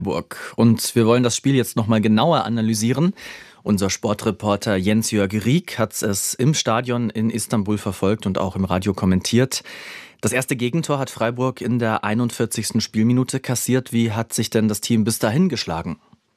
Burg. Und wir wollen das Spiel jetzt nochmal genauer analysieren. Unser Sportreporter Jens-Jörg Rieck hat es im Stadion in Istanbul verfolgt und auch im Radio kommentiert. Das erste Gegentor hat Freiburg in der 41. Spielminute kassiert. Wie hat sich denn das Team bis dahin geschlagen?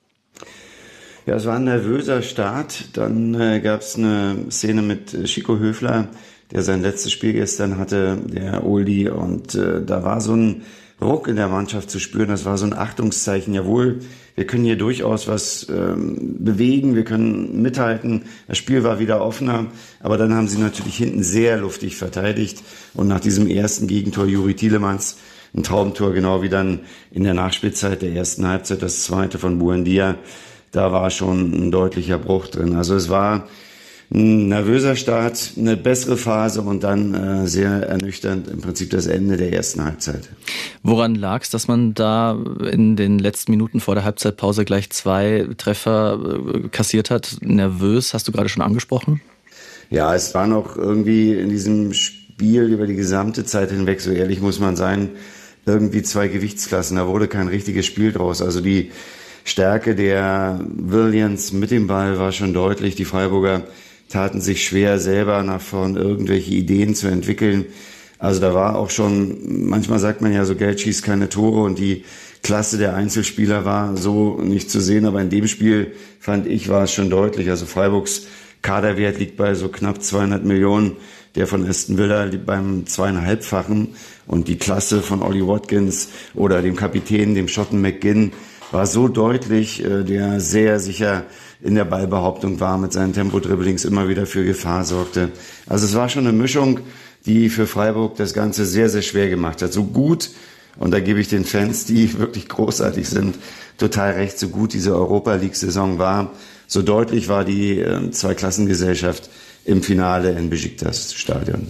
Ja, es war ein nervöser Start. Dann gab es eine Szene mit Chico Höfler, der sein letztes Spiel gestern hatte, der Oldie. Und da war so ein Ruck in der Mannschaft zu spüren. Das war so ein Achtungszeichen. Jawohl, wir können hier durchaus was bewegen, wir können mithalten. Das Spiel war wieder offener, aber dann haben sie natürlich hinten sehr luftig verteidigt. Und nach diesem ersten Gegentor Juri Tielemans, ein Traumtor, genau wie dann in der Nachspielzeit der ersten Halbzeit, das zweite von Buendia, da war schon ein deutlicher Bruch drin. Also es war ein nervöser Start, eine bessere Phase und dann sehr ernüchternd im Prinzip das Ende der ersten Halbzeit. Woran lag es, dass man da in den letzten Minuten vor der Halbzeitpause gleich 2 Treffer kassiert hat? Nervös, hast du gerade schon angesprochen? Ja, es war noch irgendwie in diesem Spiel über die gesamte Zeit hinweg, so ehrlich muss man sein, irgendwie 2 Gewichtsklassen. Da wurde kein richtiges Spiel draus. Also die Stärke der Williams mit dem Ball war schon deutlich. Die Freiburger taten sich schwer, selber nach vorn irgendwelche Ideen zu entwickeln. Also da war auch schon, manchmal sagt man ja so, Geld schießt keine Tore und die Klasse der Einzelspieler war so nicht zu sehen. Aber in dem Spiel, fand ich, war es schon deutlich. Also Freiburgs Kaderwert liegt bei so knapp 200 Millionen. Der von Aston Villa liegt beim 2,5-fachen. Und die Klasse von Ollie Watkins oder dem Kapitän, dem Schotten McGinn, war so deutlich, der sehr sicher in der Ballbehauptung war, mit seinen Tempo-Dribblings immer wieder für Gefahr sorgte. Also es war schon eine Mischung, die für Freiburg das Ganze sehr, sehr schwer gemacht hat. So gut, und da gebe ich den Fans, die wirklich großartig sind, total recht, so gut diese Europa-League-Saison war, so deutlich war die Zweiklassengesellschaft im Finale in Besiktas-Stadion.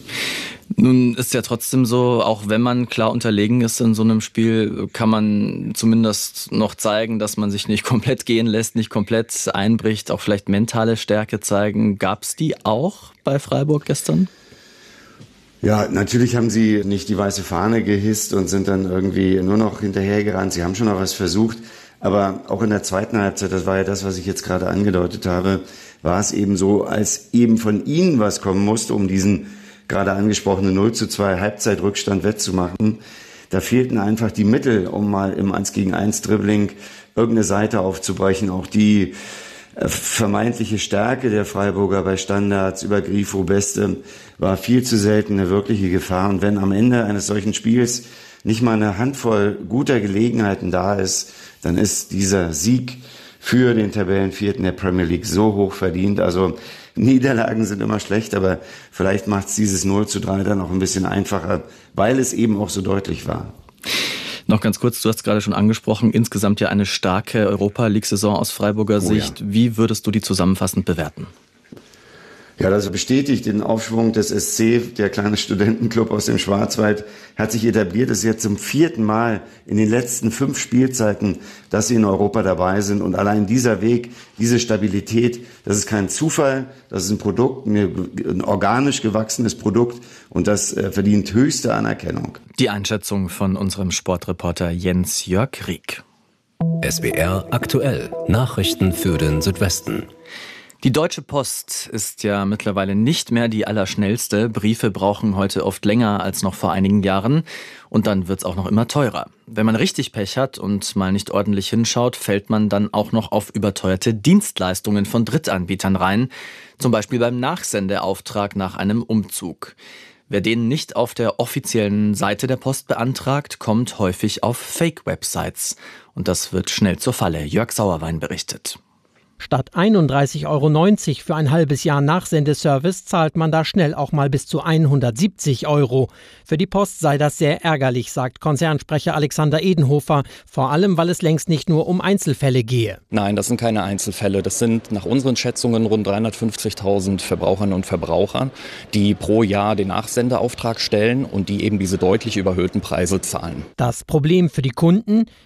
Nun ist ja trotzdem so, auch wenn man klar unterlegen ist in so einem Spiel, kann man zumindest noch zeigen, dass man sich nicht komplett gehen lässt, nicht komplett einbricht, auch vielleicht mentale Stärke zeigen. Gab es die auch bei Freiburg gestern? Ja, natürlich haben sie nicht die weiße Fahne gehisst und sind dann irgendwie nur noch hinterhergerannt. Sie haben schon noch was versucht, aber auch in der zweiten Halbzeit, das war ja das, was ich jetzt gerade angedeutet habe, war es eben so, als eben von ihnen was kommen musste, um diesen gerade angesprochene 0:2 Halbzeitrückstand wettzumachen. Da fehlten einfach die Mittel, um mal im 1-gegen-1 Dribbling irgendeine Seite aufzubrechen. Auch die vermeintliche Stärke der Freiburger bei Standards über Grifo Beste war viel zu selten eine wirkliche Gefahr. Und wenn am Ende eines solchen Spiels nicht mal eine Handvoll guter Gelegenheiten da ist, dann ist dieser Sieg für den Tabellenvierten der Premier League so hoch verdient. Also Niederlagen sind immer schlecht, aber vielleicht macht es dieses 0:3 dann auch ein bisschen einfacher, weil es eben auch so deutlich war. Noch ganz kurz, du hast gerade schon angesprochen, insgesamt ja eine starke Europa-League-Saison aus Freiburger Sicht. Ja. Wie würdest du die zusammenfassend bewerten? Ja, das bestätigt den Aufschwung des SC, der kleine Studentenclub aus dem Schwarzwald, hat sich etabliert. Es ist jetzt zum 4. Mal in den letzten 5 Spielzeiten, dass sie in Europa dabei sind. Und allein dieser Weg, diese Stabilität, das ist kein Zufall, das ist ein Produkt, ein organisch gewachsenes Produkt und das verdient höchste Anerkennung. Die Einschätzung von unserem Sportreporter Jens-Jörg Rieck. SWR aktuell. Nachrichten für den Südwesten. Die Deutsche Post ist ja mittlerweile nicht mehr die allerschnellste. Briefe brauchen heute oft länger als noch vor einigen Jahren. Und dann wird's auch noch immer teurer. Wenn man richtig Pech hat und mal nicht ordentlich hinschaut, fällt man dann auch noch auf überteuerte Dienstleistungen von Drittanbietern rein. Zum Beispiel beim Nachsendeauftrag nach einem Umzug. Wer den nicht auf der offiziellen Seite der Post beantragt, kommt häufig auf Fake-Websites. Und das wird schnell zur Falle. Jörg Sauerwein berichtet. Statt 31,90 € für ein halbes Jahr Nachsendeservice zahlt man da schnell auch mal bis zu 170 €. Für die Post sei das sehr ärgerlich, sagt Konzernsprecher Alexander Edenhofer, vor allem weil es längst nicht nur um Einzelfälle gehe. Nein, das sind keine Einzelfälle. Das sind nach unseren Schätzungen rund 350.000 Verbraucherinnen und Verbraucher, die pro Jahr den Nachsendeauftrag stellen und die eben diese deutlich überhöhten Preise zahlen. Das Problem für die Kunden: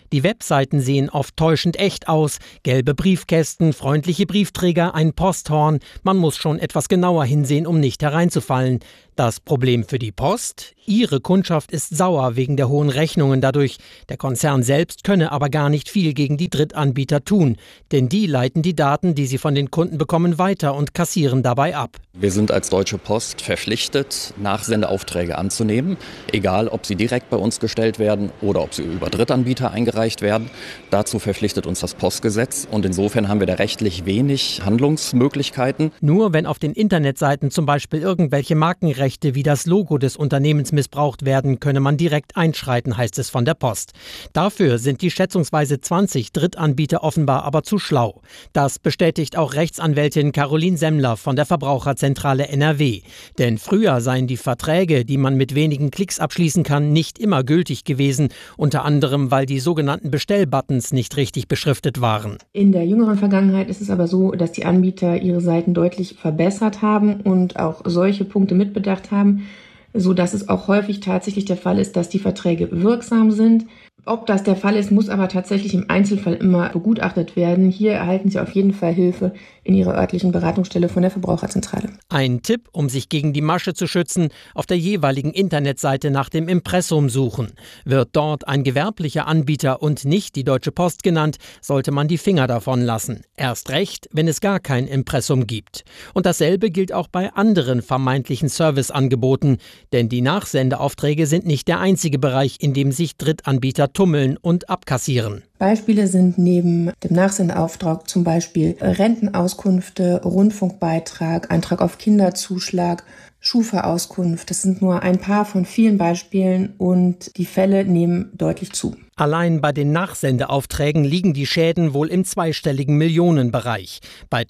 Die Webseiten sehen oft täuschend echt aus. Gelbe Briefkästen, freundliche Briefträger, ein Posthorn. Man muss schon etwas genauer hinsehen, um nicht hereinzufallen. Das Problem für die Post? Ihre Kundschaft ist sauer wegen der hohen Rechnungen dadurch. Der Konzern selbst könne aber gar nicht viel gegen die Drittanbieter tun. Denn die leiten die Daten, die sie von den Kunden bekommen, weiter und kassieren dabei ab. Wir sind als Deutsche Post verpflichtet, Nachsendeaufträge anzunehmen, egal ob sie direkt bei uns gestellt werden oder ob sie über Drittanbieter eingereicht werden. Dazu verpflichtet uns das Postgesetz und insofern haben wir da rechtlich wenig Handlungsmöglichkeiten. Nur wenn auf den Internetseiten zum Beispiel irgendwelche Markenrechte wie das Logo des Unternehmens missbraucht werden, könne man direkt einschreiten, heißt es von der Post. Dafür sind die schätzungsweise 20 Drittanbieter offenbar aber zu schlau. Das bestätigt auch Rechtsanwältin Caroline Semmler von der Verbraucherzentrale NRW. Denn früher seien die Verträge, die man mit wenigen Klicks abschließen kann, nicht immer gültig gewesen, unter anderem, weil die sogenannten Bestellbuttons nicht richtig beschriftet waren. In der jüngeren Vergangenheit ist es aber so, dass die Anbieter ihre Seiten deutlich verbessert haben und auch solche Punkte mitbedacht haben, sodass es auch häufig tatsächlich der Fall ist, dass die Verträge wirksam sind. Ob das der Fall ist, muss aber tatsächlich im Einzelfall immer begutachtet werden. Hier erhalten Sie auf jeden Fall Hilfe in Ihrer örtlichen Beratungsstelle von der Verbraucherzentrale. Ein Tipp, um sich gegen die Masche zu schützen: auf der jeweiligen Internetseite nach dem Impressum suchen. Wird dort ein gewerblicher Anbieter und nicht die Deutsche Post genannt, sollte man die Finger davon lassen. Erst recht, wenn es gar kein Impressum gibt. Und dasselbe gilt auch bei anderen vermeintlichen Serviceangeboten. Denn die Nachsendeaufträge sind nicht der einzige Bereich, in dem sich Drittanbieter tummeln und abkassieren. Beispiele sind neben dem Nachsendeauftrag zum Beispiel Rentenauskünfte, Rundfunkbeitrag, Eintrag auf Kinderzuschlag, Schufa-Auskunft. Das sind nur ein paar von vielen Beispielen und die Fälle nehmen deutlich zu. Allein bei den Nachsendeaufträgen liegen die Schäden wohl im zweistelligen Millionenbereich. Bei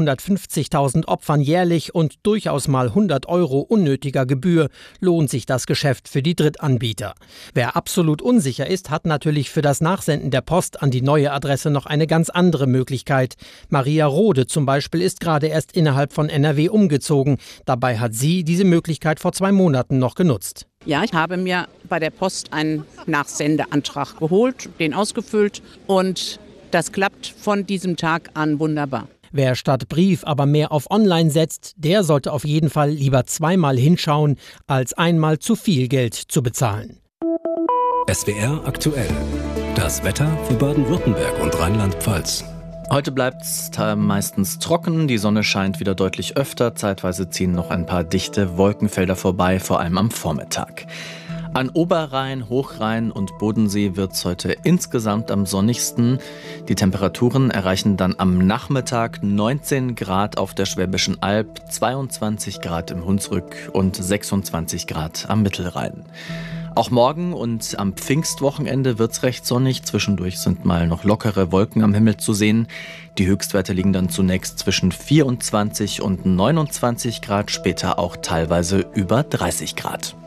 350.000 Opfern jährlich und durchaus mal 100 € unnötiger Gebühr lohnt sich das Geschäft für die Drittanbieter. Wer absolut unsicher ist, hat natürlich für das Nachsenden der Post an die neue Adresse noch eine ganz andere Möglichkeit. Maria Rode zum Beispiel ist gerade erst innerhalb von NRW umgezogen. Dabei hat sie diese Möglichkeit vor 2 Monaten noch genutzt. Ja, ich habe mir bei der Post einen Nachsendeantrag geholt, den ausgefüllt und das klappt von diesem Tag an wunderbar. Wer statt Brief aber mehr auf Online setzt, der sollte auf jeden Fall lieber zweimal hinschauen, als einmal zu viel Geld zu bezahlen. SWR aktuell. Das Wetter für Baden-Württemberg und Rheinland-Pfalz. Heute bleibt es meistens trocken, die Sonne scheint wieder deutlich öfter, zeitweise ziehen noch ein paar dichte Wolkenfelder vorbei, vor allem am Vormittag. An Oberrhein, Hochrhein und Bodensee wird es heute insgesamt am sonnigsten. Die Temperaturen erreichen dann am Nachmittag 19 Grad auf der Schwäbischen Alb, 22 Grad im Hunsrück und 26 Grad am Mittelrhein. Auch morgen und am Pfingstwochenende wird's recht sonnig. Zwischendurch sind mal noch lockere Wolken am Himmel zu sehen. Die Höchstwerte liegen dann zunächst zwischen 24 und 29 Grad, später auch teilweise über 30 Grad.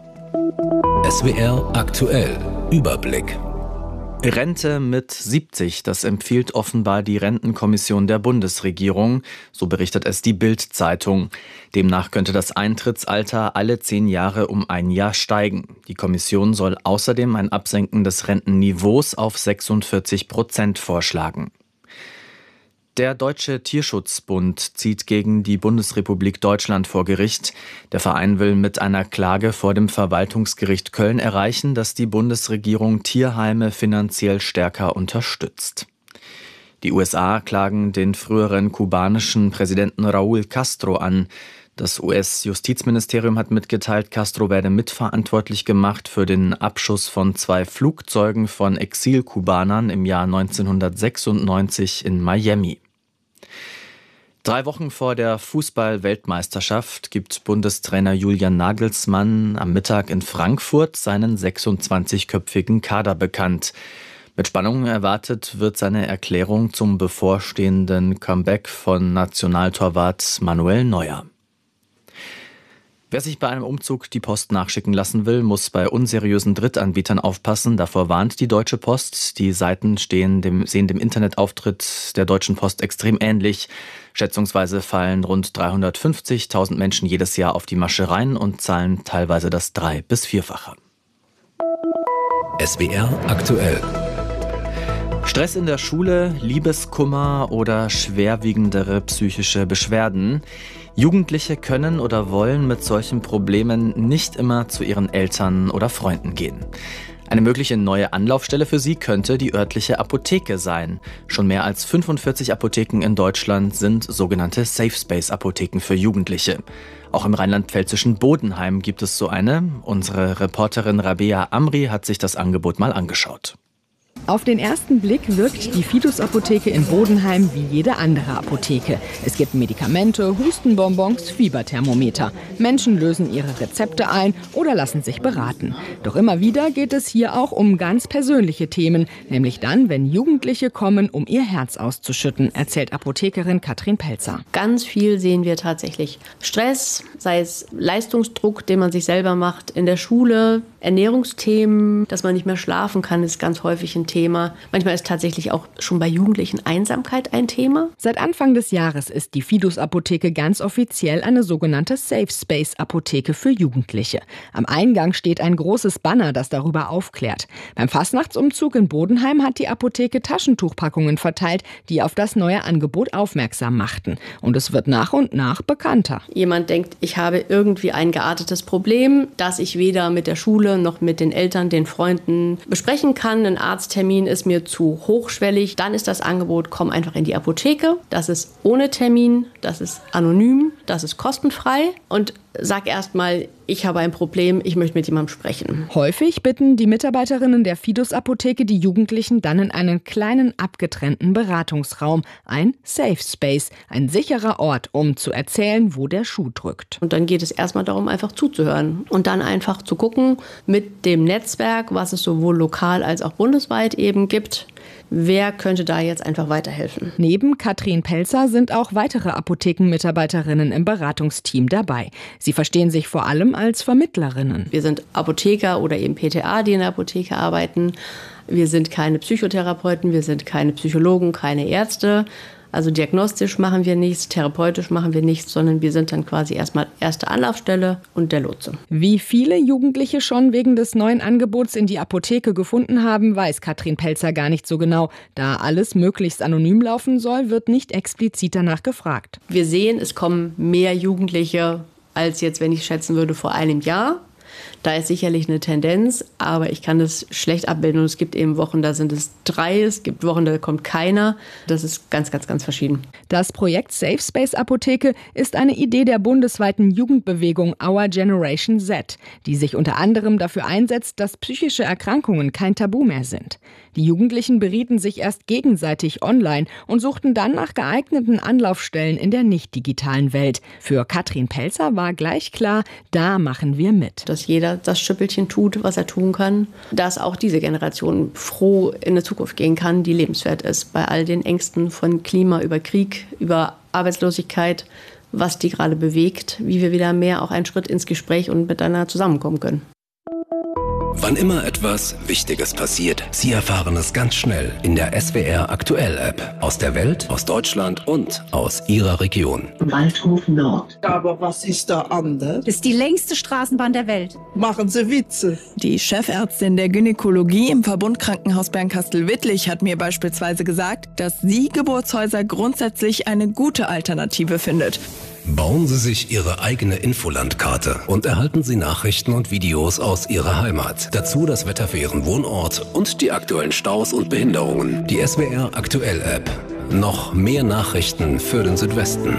SWR aktuell. Überblick. Rente mit 70, das empfiehlt offenbar die Rentenkommission der Bundesregierung, so berichtet es die Bild-Zeitung. Demnach könnte das Eintrittsalter alle 10 Jahre um 1 Jahr steigen. Die Kommission soll außerdem ein Absenken des Rentenniveaus auf 46% vorschlagen. Der Deutsche Tierschutzbund zieht gegen die Bundesrepublik Deutschland vor Gericht. Der Verein will mit einer Klage vor dem Verwaltungsgericht Köln erreichen, dass die Bundesregierung Tierheime finanziell stärker unterstützt. Die USA klagen den früheren kubanischen Präsidenten Raúl Castro an. Das US-Justizministerium hat mitgeteilt, Castro werde mitverantwortlich gemacht für den Abschuss von 2 Flugzeugen von Exilkubanern im Jahr 1996 in Miami. 3 Wochen vor der Fußball-Weltmeisterschaft gibt Bundestrainer Julian Nagelsmann am Mittag in Frankfurt seinen 26-köpfigen Kader bekannt. Mit Spannung erwartet wird seine Erklärung zum bevorstehenden Comeback von Nationaltorwart Manuel Neuer. Wer sich bei einem Umzug die Post nachschicken lassen will, muss bei unseriösen Drittanbietern aufpassen. Davor warnt die Deutsche Post. Die Seiten sehen dem Internetauftritt der Deutschen Post extrem ähnlich. Schätzungsweise fallen rund 350.000 Menschen jedes Jahr auf die Masche rein und zahlen teilweise das 3- bis 4-fache. SWR aktuell. Stress in der Schule, Liebeskummer oder schwerwiegendere psychische Beschwerden. Jugendliche können oder wollen mit solchen Problemen nicht immer zu ihren Eltern oder Freunden gehen. Eine mögliche neue Anlaufstelle für sie könnte die örtliche Apotheke sein. Schon mehr als 45 Apotheken in Deutschland sind sogenannte Safe Space Apotheken für Jugendliche. Auch im rheinland-pfälzischen Bodenheim gibt es so eine. Unsere Reporterin Rabea Amri hat sich das Angebot mal angeschaut. Auf den ersten Blick wirkt die Fidus-Apotheke in Bodenheim wie jede andere Apotheke. Es gibt Medikamente, Hustenbonbons, Fieberthermometer. Menschen lösen ihre Rezepte ein oder lassen sich beraten. Doch immer wieder geht es hier auch um ganz persönliche Themen, nämlich dann, wenn Jugendliche kommen, um ihr Herz auszuschütten, erzählt Apothekerin Katrin Pelzer. Ganz viel sehen wir tatsächlich Stress, sei es Leistungsdruck, den man sich selber macht in der Schule, Ernährungsthemen, dass man nicht mehr schlafen kann, ist ganz häufig ein Thema. Manchmal ist tatsächlich auch schon bei Jugendlichen Einsamkeit ein Thema. Seit Anfang des Jahres ist die Fidus-Apotheke ganz offiziell eine sogenannte Safe Space Apotheke für Jugendliche. Am Eingang steht ein großes Banner, das darüber aufklärt. Beim Fastnachtsumzug in Bodenheim hat die Apotheke Taschentuchpackungen verteilt, die auf das neue Angebot aufmerksam machten. Und es wird nach und nach bekannter. Jemand denkt, ich habe irgendwie ein geartetes Problem, das ich weder mit der Schule noch mit den Eltern, den Freunden besprechen kann. Ein Arzttermin ist mir zu hochschwellig. Dann ist das Angebot, komm einfach in die Apotheke. Das ist ohne Termin, das ist anonym, das ist kostenfrei. Und sag erstmal, ich habe ein Problem, ich möchte mit jemandem sprechen. Häufig bitten die Mitarbeiterinnen der Fidus-Apotheke die Jugendlichen dann in einen kleinen, abgetrennten Beratungsraum, ein Safe Space, ein sicherer Ort, um zu erzählen, wo der Schuh drückt. Und dann geht es erstmal darum, einfach zuzuhören und dann einfach zu gucken mit dem Netzwerk, was es sowohl lokal als auch bundesweit eben gibt, wer könnte da jetzt einfach weiterhelfen. Neben Katrin Pelzer sind auch weitere Apothekenmitarbeiterinnen im Beratungsteam dabei. Sie verstehen sich vor allem als Vermittlerinnen. Wir sind Apotheker oder eben PTA, die in der Apotheke arbeiten. Wir sind keine Psychotherapeuten, wir sind keine Psychologen, keine Ärzte. Also diagnostisch machen wir nichts, therapeutisch machen wir nichts, sondern wir sind dann quasi erstmal erste Anlaufstelle und der Lotse. Wie viele Jugendliche schon wegen des neuen Angebots in die Apotheke gefunden haben, weiß Katrin Pelzer gar nicht so genau. Da alles möglichst anonym laufen soll, wird nicht explizit danach gefragt. Wir sehen, es kommen mehr Jugendliche als jetzt, wenn ich schätzen würde, vor einem Jahr. Da ist sicherlich eine Tendenz, aber ich kann das schlecht abbilden. Und es gibt eben Wochen, da sind es 3, es gibt Wochen, da kommt keiner. Das ist ganz, ganz, ganz verschieden. Das Projekt Safe Space Apotheke ist eine Idee der bundesweiten Jugendbewegung Our Generation Z, die sich unter anderem dafür einsetzt, dass psychische Erkrankungen kein Tabu mehr sind. Die Jugendlichen berieten sich erst gegenseitig online und suchten dann nach geeigneten Anlaufstellen in der nicht-digitalen Welt. Für Katrin Pelzer war gleich klar, da machen wir mit. Dass jeder das Schüppelchen tut, was er tun kann, dass auch diese Generation froh in eine Zukunft gehen kann, die lebenswert ist. Bei all den Ängsten von Klima über Krieg, über Arbeitslosigkeit, was die gerade bewegt, wie wir wieder mehr auch einen Schritt ins Gespräch und miteinander zusammenkommen können. Wann immer etwas Wichtiges passiert, Sie erfahren es ganz schnell in der SWR Aktuell App. Aus der Welt, aus Deutschland und aus Ihrer Region. Waldhof Nord. Aber was ist da anders? Das ist die längste Straßenbahn der Welt. Machen Sie Witze. Die Chefärztin der Gynäkologie im Verbundkrankenhaus Bernkastel-Wittlich hat mir beispielsweise gesagt, dass sie Geburtshäuser grundsätzlich eine gute Alternative findet. Bauen Sie sich Ihre eigene Infolandkarte und erhalten Sie Nachrichten und Videos aus Ihrer Heimat. Dazu das Wetter für Ihren Wohnort und die aktuellen Staus und Behinderungen. Die SWR Aktuell App. Noch mehr Nachrichten für den Südwesten.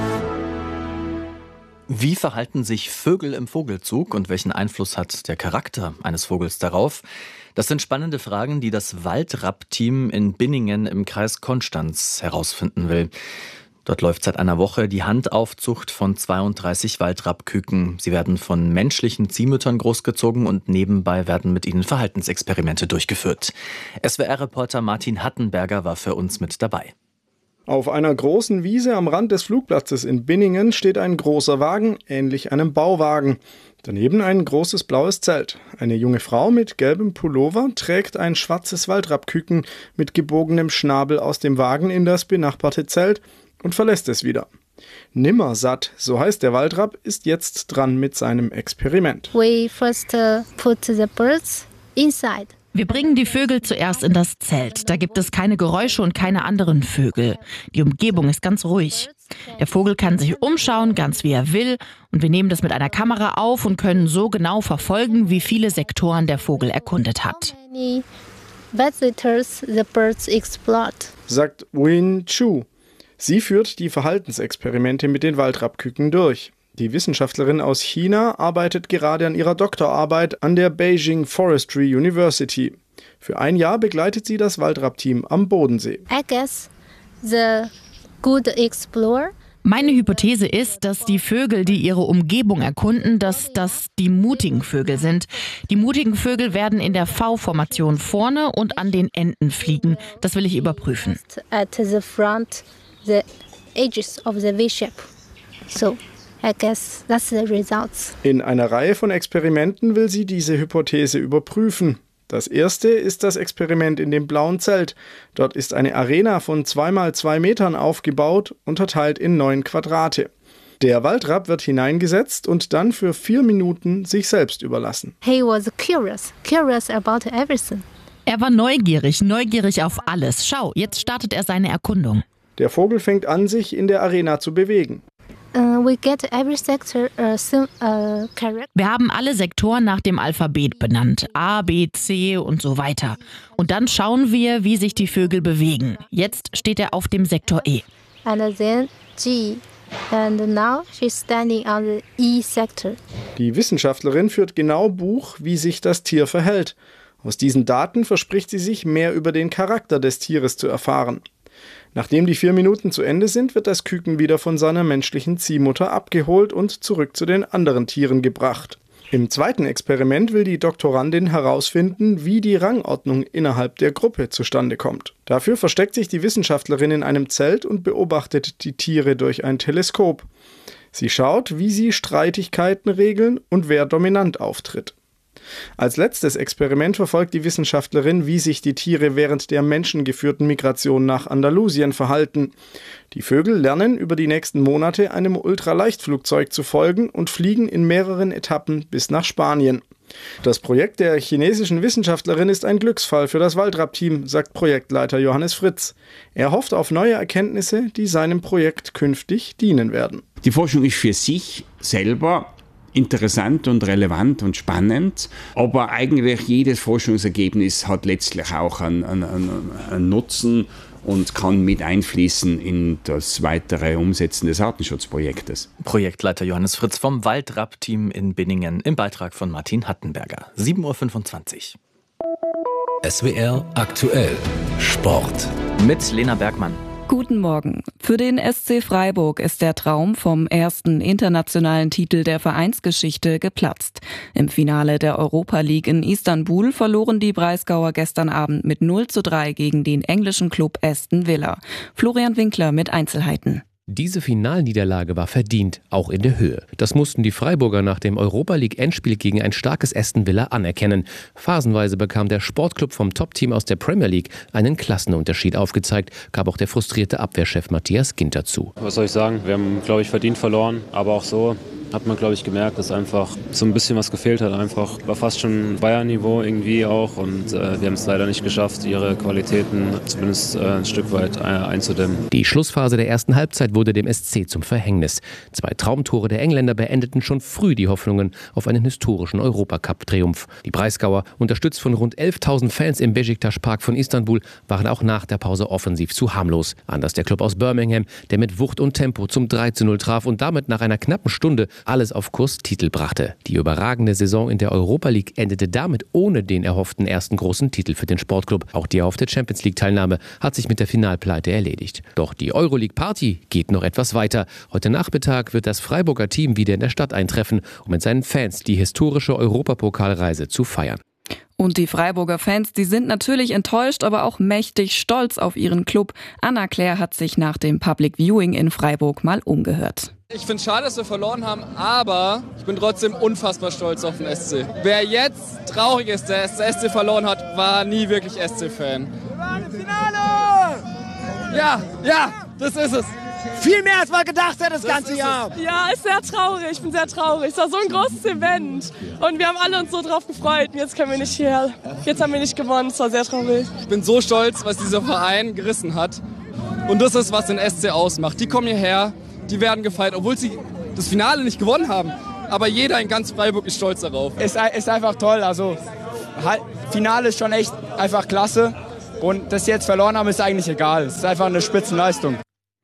Wie verhalten sich Vögel im Vogelzug und welchen Einfluss hat der Charakter eines Vogels darauf? Das sind spannende Fragen, die das Waldrapp-Team in Binningen im Kreis Konstanz herausfinden will. Dort läuft seit einer Woche die Handaufzucht von 32 Waldrappküken. Sie werden von menschlichen Ziehmüttern großgezogen und nebenbei werden mit ihnen Verhaltensexperimente durchgeführt. SWR-Reporter Martin Hattenberger war für uns mit dabei. Auf einer großen Wiese am Rand des Flugplatzes in Binningen steht ein großer Wagen, ähnlich einem Bauwagen. Daneben ein großes blaues Zelt. Eine junge Frau mit gelbem Pullover trägt ein schwarzes Waldrappküken mit gebogenem Schnabel aus dem Wagen in das benachbarte Zelt und verlässt es wieder. Nimmersatt, so heißt der Waldrapp, ist jetzt dran mit seinem Experiment. We first put the birds inside. Wir bringen die Vögel zuerst in das Zelt. Da gibt es keine Geräusche und keine anderen Vögel. Die Umgebung ist ganz ruhig. Der Vogel kann sich umschauen, ganz wie er will. Und wir nehmen das mit einer Kamera auf und können so genau verfolgen, wie viele Sektoren der Vogel erkundet hat. Sagt Win Chu. Sie führt die Verhaltensexperimente mit den Waldrappküken durch. Die Wissenschaftlerin aus China arbeitet gerade an ihrer Doktorarbeit an der Beijing Forestry University. Für ein Jahr begleitet sie das Waldrapp-Team am Bodensee. Meine Hypothese ist, dass die Vögel, die ihre Umgebung erkunden, dass das die mutigen Vögel sind. Die mutigen Vögel werden in der V-Formation vorne und an den Enden fliegen. Das will ich überprüfen. In einer Reihe von Experimenten will sie diese Hypothese überprüfen. Das erste ist das Experiment in dem blauen Zelt. Dort ist eine Arena von 2 mal 2 Metern aufgebaut, unterteilt in 9 Quadrate. Der Waldrapp wird hineingesetzt und dann für 4 Minuten sich selbst überlassen. Er war neugierig auf alles. Schau, jetzt startet er seine Erkundung. Der Vogel fängt an, sich in der Arena zu bewegen. Wir haben alle Sektoren nach dem Alphabet benannt. A, B, C und so weiter. Und dann schauen wir, wie sich die Vögel bewegen. Jetzt steht er auf dem Sektor E. Die Wissenschaftlerin führt genau Buch, wie sich das Tier verhält. Aus diesen Daten verspricht sie sich, mehr über den Charakter des Tieres zu erfahren. Nachdem die 4 Minuten zu Ende sind, wird das Küken wieder von seiner menschlichen Ziehmutter abgeholt und zurück zu den anderen Tieren gebracht. Im zweiten Experiment will die Doktorandin herausfinden, wie die Rangordnung innerhalb der Gruppe zustande kommt. Dafür versteckt sich die Wissenschaftlerin in einem Zelt und beobachtet die Tiere durch ein Teleskop. Sie schaut, wie sie Streitigkeiten regeln und wer dominant auftritt. Als letztes Experiment verfolgt die Wissenschaftlerin, wie sich die Tiere während der menschengeführten Migration nach Andalusien verhalten. Die Vögel lernen über die nächsten Monate einem Ultraleichtflugzeug zu folgen und fliegen in mehreren Etappen bis nach Spanien. Das Projekt der chinesischen Wissenschaftlerin ist ein Glücksfall für das Waldrapp-Team, sagt Projektleiter Johannes Fritz. Er hofft auf neue Erkenntnisse, die seinem Projekt künftig dienen werden. Die Forschung ist für sich selber interessant und relevant und spannend, aber eigentlich jedes Forschungsergebnis hat letztlich auch einen Nutzen und kann mit einfließen in das weitere Umsetzen des Artenschutzprojektes. Projektleiter Johannes Fritz vom Waldrapp-Team in Binningen im Beitrag von Martin Hattenberger. 7:25 Uhr. SWR aktuell Sport. Mit Lena Bergmann. Guten Morgen. Für den SC Freiburg ist der Traum vom ersten internationalen Titel der Vereinsgeschichte geplatzt. Im Finale der Europa League in Istanbul verloren die Breisgauer gestern Abend mit 0:3 gegen den englischen Club Aston Villa. Florian Winkler mit Einzelheiten. Diese Finalniederlage war verdient, auch in der Höhe. Das mussten die Freiburger nach dem Europa-League-Endspiel gegen ein starkes Aston Villa anerkennen. Phasenweise bekam der Sportclub vom Top-Team aus der Premier League einen Klassenunterschied aufgezeigt, gab auch der frustrierte Abwehrchef Matthias Ginter zu. Was soll ich sagen? Wir haben, glaube ich, verdient verloren, aber auch so hat man, glaube ich, gemerkt, dass einfach so ein bisschen was gefehlt hat. Einfach war fast schon Bayern-Niveau irgendwie auch und wir haben es leider nicht geschafft, ihre Qualitäten zumindest ein Stück weit einzudämmen. Die Schlussphase der ersten Halbzeit wurde dem SC zum Verhängnis. 2 Traumtore der Engländer beendeten schon früh die Hoffnungen auf einen historischen Europacup-Triumph. Die Breisgauer, unterstützt von rund 11.000 Fans im Beşiktaş-Park von Istanbul, waren auch nach der Pause offensiv zu harmlos. Anders der Club aus Birmingham, der mit Wucht und Tempo zum 3:0 traf und damit nach einer knappen Stunde alles auf Kurs Titel brachte. Die überragende Saison in der Europa League endete damit ohne den erhofften ersten großen Titel für den Sportclub. Auch die erhoffte Champions League-Teilnahme hat sich mit der Finalpleite erledigt. Doch die Euroleague-Party geht noch etwas weiter. Heute Nachmittag wird das Freiburger Team wieder in der Stadt eintreffen, um mit seinen Fans die historische Europapokalreise zu feiern. Und die Freiburger Fans, die sind natürlich enttäuscht, aber auch mächtig stolz auf ihren Club. Anna Claire hat sich nach dem Public Viewing in Freiburg mal umgehört. Ich finde es schade, dass wir verloren haben, aber ich bin trotzdem unfassbar stolz auf den SC. Wer jetzt traurig ist, dass der SC verloren hat, war nie wirklich SC-Fan. Wir waren im Finale! Ja, das ist es. Viel mehr als man gedacht hat das ganze Jahr. Ja, ist sehr traurig. Ich bin sehr traurig. Es war so ein großes Event. Und wir haben alle uns so drauf gefreut. Und jetzt können wir nicht hierher. Jetzt haben wir nicht gewonnen. Es war sehr traurig. Ich bin so stolz, was dieser Verein gerissen hat. Und das ist, was den SC ausmacht. Die kommen hierher, die werden gefeiert, obwohl sie das Finale nicht gewonnen haben. Aber jeder in ganz Freiburg ist stolz darauf. Es ist einfach toll. Also, Finale ist schon echt einfach klasse. Und dass sie jetzt verloren haben, ist eigentlich egal. Es ist einfach eine Spitzenleistung.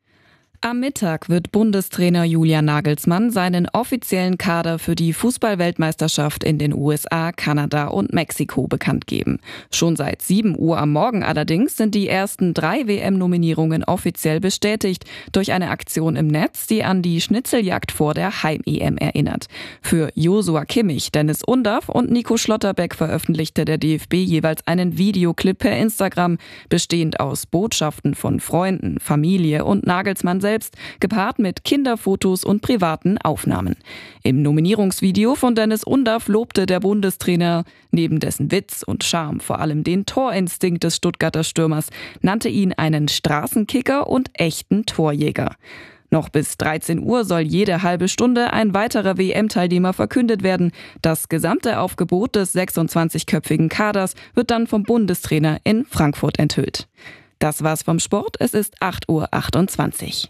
Am Mittag wird Bundestrainer Julian Nagelsmann seinen offiziellen Kader für die Fußball-Weltmeisterschaft in den USA, Kanada und Mexiko bekannt geben. Schon seit 7 Uhr am Morgen allerdings sind die ersten 3 WM-Nominierungen offiziell bestätigt durch eine Aktion im Netz, die an die Schnitzeljagd vor der Heim-EM erinnert. Für Joshua Kimmich, Dennis Undaff und Nico Schlotterbeck veröffentlichte der DFB jeweils einen Videoclip per Instagram, bestehend aus Botschaften von Freunden, Familie und Nagelsmann selbst, gepaart mit Kinderfotos und privaten Aufnahmen. Im Nominierungsvideo von Dennis Undaff lobte der Bundestrainer neben dessen Witz und Charme vor allem den Torinstinkt des Stuttgarter Stürmers, nannte ihn einen Straßenkicker und echten Torjäger. Noch bis 13 Uhr soll jede halbe Stunde ein weiterer WM-Teilnehmer verkündet werden. Das gesamte Aufgebot des 26-köpfigen Kaders wird dann vom Bundestrainer in Frankfurt enthüllt. Das war's vom Sport. Es ist 8:28 Uhr.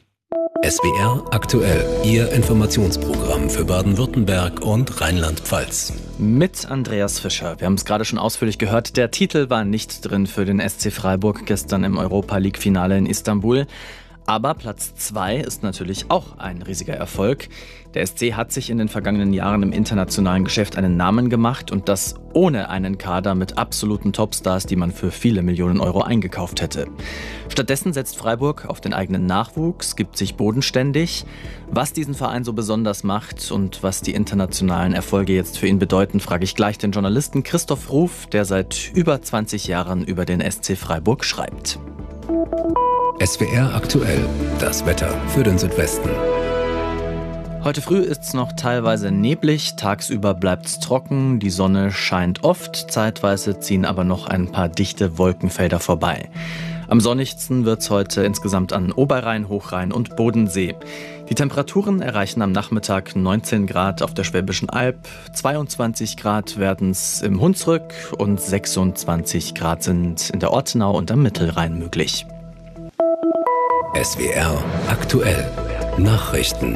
SWR aktuell, Ihr Informationsprogramm für Baden-Württemberg und Rheinland-Pfalz. Mit Andreas Fischer. Wir haben es gerade schon ausführlich gehört. Der Titel war nicht drin für den SC Freiburg gestern im Europa-League-Finale in Istanbul. Aber Platz 2 ist natürlich auch ein riesiger Erfolg. Der SC hat sich in den vergangenen Jahren im internationalen Geschäft einen Namen gemacht und das ohne einen Kader mit absoluten Topstars, die man für viele Millionen Euro eingekauft hätte. Stattdessen setzt Freiburg auf den eigenen Nachwuchs, gibt sich bodenständig. Was diesen Verein so besonders macht und was die internationalen Erfolge jetzt für ihn bedeuten, frage ich gleich den Journalisten Christoph Ruf, der seit über 20 Jahren über den SC Freiburg schreibt. SWR aktuell, das Wetter für den Südwesten. Heute früh ist es noch teilweise neblig, tagsüber bleibt es trocken, die Sonne scheint oft, zeitweise ziehen aber noch ein paar dichte Wolkenfelder vorbei. Am sonnigsten wird es heute insgesamt an Oberrhein, Hochrhein und Bodensee. Die Temperaturen erreichen am Nachmittag 19 Grad auf der Schwäbischen Alb, 22 Grad werden es im Hunsrück und 26 Grad sind in der Ortenau und am Mittelrhein möglich. SWR aktuell, Nachrichten.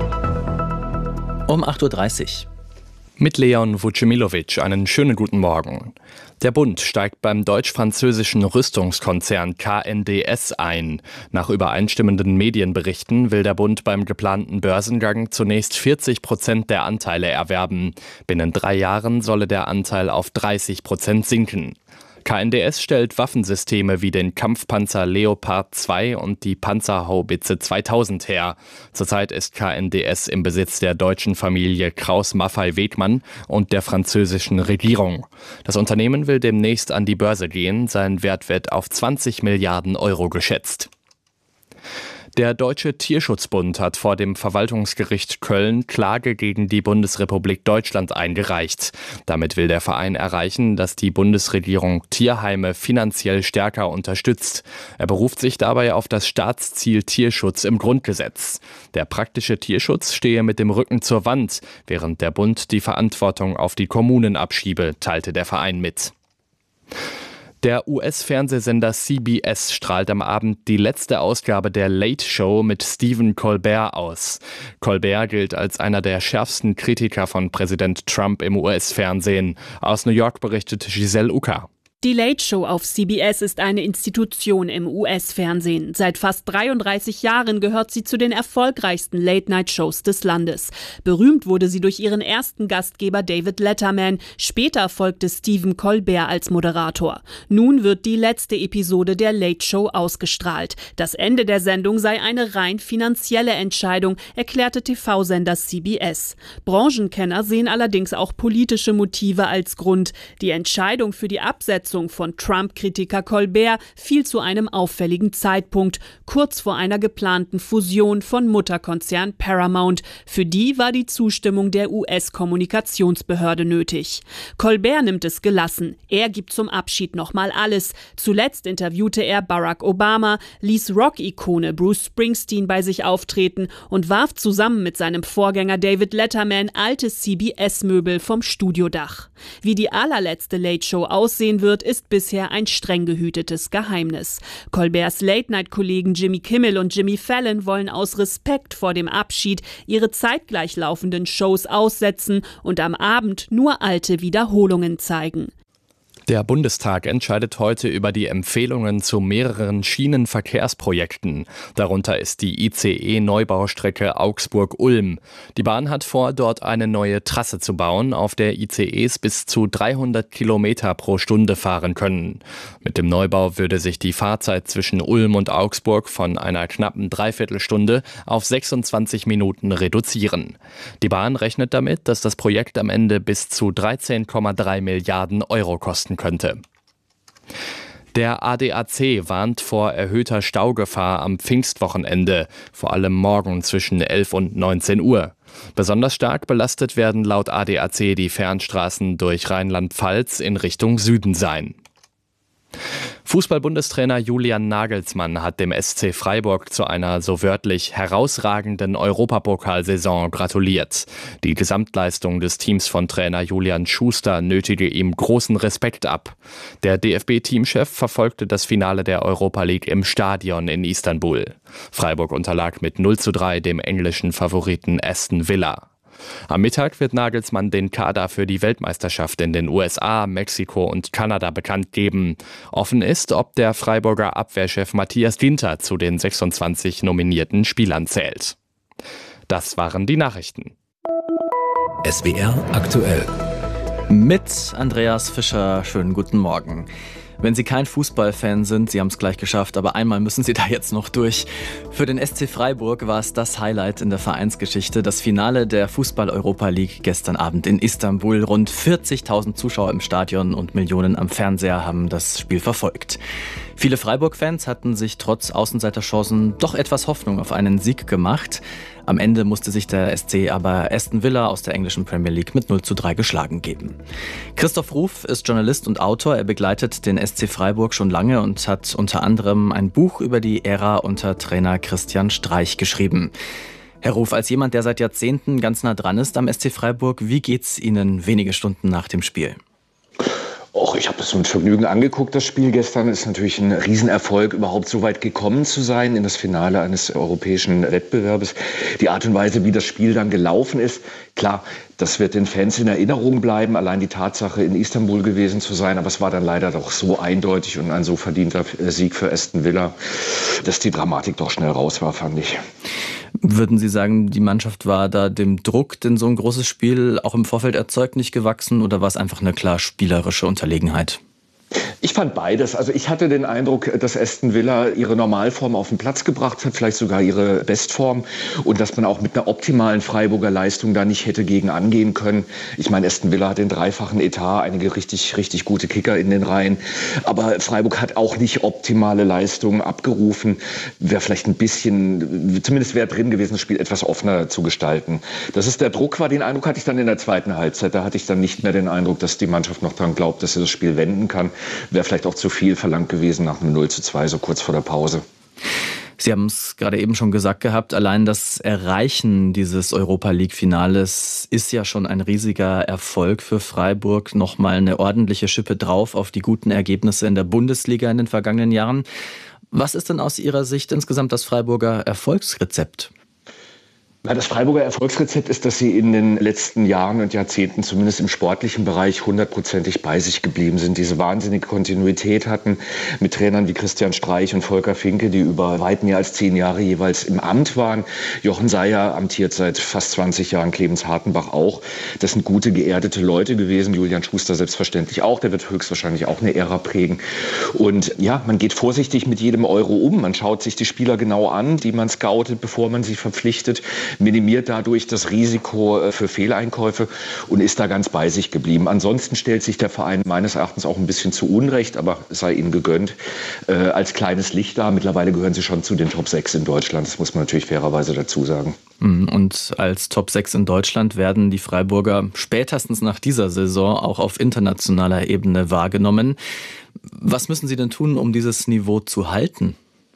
Um 8:30 Uhr. Mit Leon Vucemilovic einen schönen guten Morgen. Der Bund steigt beim deutsch-französischen Rüstungskonzern KNDS ein. Nach übereinstimmenden Medienberichten will der Bund beim geplanten Börsengang zunächst 40% der Anteile erwerben. Binnen 3 Jahren solle der Anteil auf 30% sinken. KNDS stellt Waffensysteme wie den Kampfpanzer Leopard 2 und die Panzerhaubitze 2000 her. Zurzeit ist KNDS im Besitz der deutschen Familie Krauss-Maffei-Wegmann und der französischen Regierung. Das Unternehmen will demnächst an die Börse gehen. Sein Wert wird auf 20 Milliarden Euro geschätzt. Der Deutsche Tierschutzbund hat vor dem Verwaltungsgericht Köln Klage gegen die Bundesrepublik Deutschland eingereicht. Damit will der Verein erreichen, dass die Bundesregierung Tierheime finanziell stärker unterstützt. Er beruft sich dabei auf das Staatsziel Tierschutz im Grundgesetz. Der praktische Tierschutz stehe mit dem Rücken zur Wand, während der Bund die Verantwortung auf die Kommunen abschiebe, teilte der Verein mit. Der US-Fernsehsender CBS strahlt am Abend die letzte Ausgabe der Late Show mit Stephen Colbert aus. Colbert gilt als einer der schärfsten Kritiker von Präsident Trump im US-Fernsehen. Aus New York berichtet Giselle Ucker. Die Late Show auf CBS ist eine Institution im US-Fernsehen. Seit fast 33 Jahren gehört sie zu den erfolgreichsten Late-Night-Shows des Landes. Berühmt wurde sie durch ihren ersten Gastgeber David Letterman. Später folgte Stephen Colbert als Moderator. Nun wird die letzte Episode der Late Show ausgestrahlt. Das Ende der Sendung sei eine rein finanzielle Entscheidung, erklärte TV-Sender CBS. Branchenkenner sehen allerdings auch politische Motive als Grund. Die Entscheidung für die Absetzung Besetzung von Trump-Kritiker Colbert fiel zu einem auffälligen Zeitpunkt, kurz vor einer geplanten Fusion von Mutterkonzern Paramount. Für die war die Zustimmung der US-Kommunikationsbehörde nötig. Colbert nimmt es gelassen. Er gibt zum Abschied nochmal alles. Zuletzt interviewte er Barack Obama, ließ Rock-Ikone Bruce Springsteen bei sich auftreten und warf zusammen mit seinem Vorgänger David Letterman alte CBS-Möbel vom Studiodach. Wie die allerletzte Late Show aussehen wird, ist bisher ein streng gehütetes Geheimnis. Colberts Late-Night-Kollegen Jimmy Kimmel und Jimmy Fallon wollen aus Respekt vor dem Abschied ihre zeitgleich laufenden Shows aussetzen und am Abend nur alte Wiederholungen zeigen. Der Bundestag entscheidet heute über die Empfehlungen zu mehreren Schienenverkehrsprojekten. Darunter ist die ICE-Neubaustrecke Augsburg-Ulm. Die Bahn hat vor, dort eine neue Trasse zu bauen, auf der ICEs bis zu 300 Kilometer pro Stunde fahren können. Mit dem Neubau würde sich die Fahrzeit zwischen Ulm und Augsburg von einer knappen Dreiviertelstunde auf 26 Minuten reduzieren. Die Bahn rechnet damit, dass das Projekt am Ende bis zu 13,3 Milliarden Euro kosten könnte. Der ADAC warnt vor erhöhter Staugefahr am Pfingstwochenende, vor allem morgen zwischen 11 und 19 Uhr. Besonders stark belastet werden laut ADAC die Fernstraßen durch Rheinland-Pfalz in Richtung Süden sein. Fußball-Bundestrainer Julian Nagelsmann hat dem SC Freiburg zu einer so wörtlich herausragenden Europapokalsaison gratuliert. Die Gesamtleistung des Teams von Trainer Julian Schuster nötige ihm großen Respekt ab. Der DFB-Teamchef verfolgte das Finale der Europa League im Stadion in Istanbul. Freiburg unterlag mit 0:3 dem englischen Favoriten Aston Villa. Am Mittag wird Nagelsmann den Kader für die Weltmeisterschaft in den USA, Mexiko und Kanada bekannt geben. Offen ist, ob der Freiburger Abwehrchef Matthias Ginter zu den 26 nominierten Spielern zählt. Das waren die Nachrichten. SWR aktuell. Mit Andreas Fischer, schönen guten Morgen. Wenn Sie kein Fußballfan sind, Sie haben es gleich geschafft, aber einmal müssen Sie da jetzt noch durch. Für den SC Freiburg war es das Highlight in der Vereinsgeschichte, das Finale der Fußball-Europa League gestern Abend in Istanbul. Rund 40.000 Zuschauer im Stadion und Millionen am Fernseher haben das Spiel verfolgt. Viele Freiburg-Fans hatten sich trotz Außenseiterchancen doch etwas Hoffnung auf einen Sieg gemacht. Am Ende musste sich der SC aber Aston Villa aus der englischen Premier League mit 0:3 geschlagen geben. Christoph Ruf ist Journalist und Autor. Er begleitet den SC Freiburg schon lange und hat unter anderem ein Buch über die Ära unter Trainer Christian Streich geschrieben. Herr Ruf, als jemand, der seit Jahrzehnten ganz nah dran ist am SC Freiburg, wie geht's Ihnen wenige Stunden nach dem Spiel? Och, ich habe das mit Vergnügen angeguckt, das Spiel gestern. Ist natürlich ein Riesenerfolg, überhaupt so weit gekommen zu sein in das Finale eines europäischen Wettbewerbes. Die Art und Weise, wie das Spiel dann gelaufen ist, klar, das wird den Fans in Erinnerung bleiben, allein die Tatsache, in Istanbul gewesen zu sein. Aber es war dann leider doch so eindeutig und ein so verdienter Sieg für Aston Villa, dass die Dramatik doch schnell raus war, fand ich. Würden Sie sagen, die Mannschaft war da dem Druck, den so ein großes Spiel auch im Vorfeld erzeugt, nicht gewachsen, oder war es einfach eine klar spielerische Unterlegenheit? Ich fand beides. Also ich hatte den Eindruck, dass Aston Villa ihre Normalform auf den Platz gebracht hat, vielleicht sogar ihre Bestform, und dass man auch mit einer optimalen Freiburger Leistung da nicht hätte gegen angehen können. Ich meine, Aston Villa hat den dreifachen Etat, einige richtig gute Kicker in den Reihen, aber Freiburg hat auch nicht optimale Leistungen abgerufen. Wäre vielleicht ein bisschen, zumindest wäre drin gewesen, das Spiel etwas offener zu gestalten. Dass es der Druck war, den Eindruck hatte ich dann in der zweiten Halbzeit. Da hatte ich dann nicht mehr den Eindruck, dass die Mannschaft noch daran glaubt, dass sie das Spiel wenden kann. Wäre vielleicht auch zu viel verlangt gewesen nach einem 0:2, so kurz vor der Pause. Sie haben es gerade eben schon gesagt gehabt, allein das Erreichen dieses Europa-League-Finales ist ja schon ein riesiger Erfolg für Freiburg. Nochmal eine ordentliche Schippe drauf auf die guten Ergebnisse in der Bundesliga in den vergangenen Jahren. Was ist denn aus Ihrer Sicht insgesamt das Freiburger Erfolgsrezept? Das Freiburger Erfolgsrezept ist, dass sie in den letzten Jahren und Jahrzehnten zumindest im sportlichen Bereich 100%ig bei sich geblieben sind. Diese wahnsinnige Kontinuität hatten mit Trainern wie Christian Streich und Volker Finke, die über weit mehr als 10 Jahre jeweils im Amt waren. Jochen Seyer amtiert seit fast 20 Jahren, Clemens Hartenbach auch. Das sind gute, geerdete Leute gewesen. Julian Schuster selbstverständlich auch. Der wird höchstwahrscheinlich auch eine Ära prägen. Und ja, man geht vorsichtig mit jedem Euro um. Man schaut sich die Spieler genau an, die man scoutet, bevor man sie verpflichtet. minimiert dadurch das Risiko für Fehleinkäufe und ist da ganz bei sich geblieben. Ansonsten stellt sich der Verein meines Erachtens auch ein bisschen zu Unrecht, aber es sei ihm gegönnt, als kleines Licht dar. Mittlerweile gehören sie schon zu den Top 6 in Deutschland. Das muss man natürlich fairerweise dazu sagen. Und als Top 6 in Deutschland werden die Freiburger spätestens nach dieser Saison auch auf internationaler Ebene wahrgenommen. Was müssen Sie denn tun, um dieses Niveau zu halten?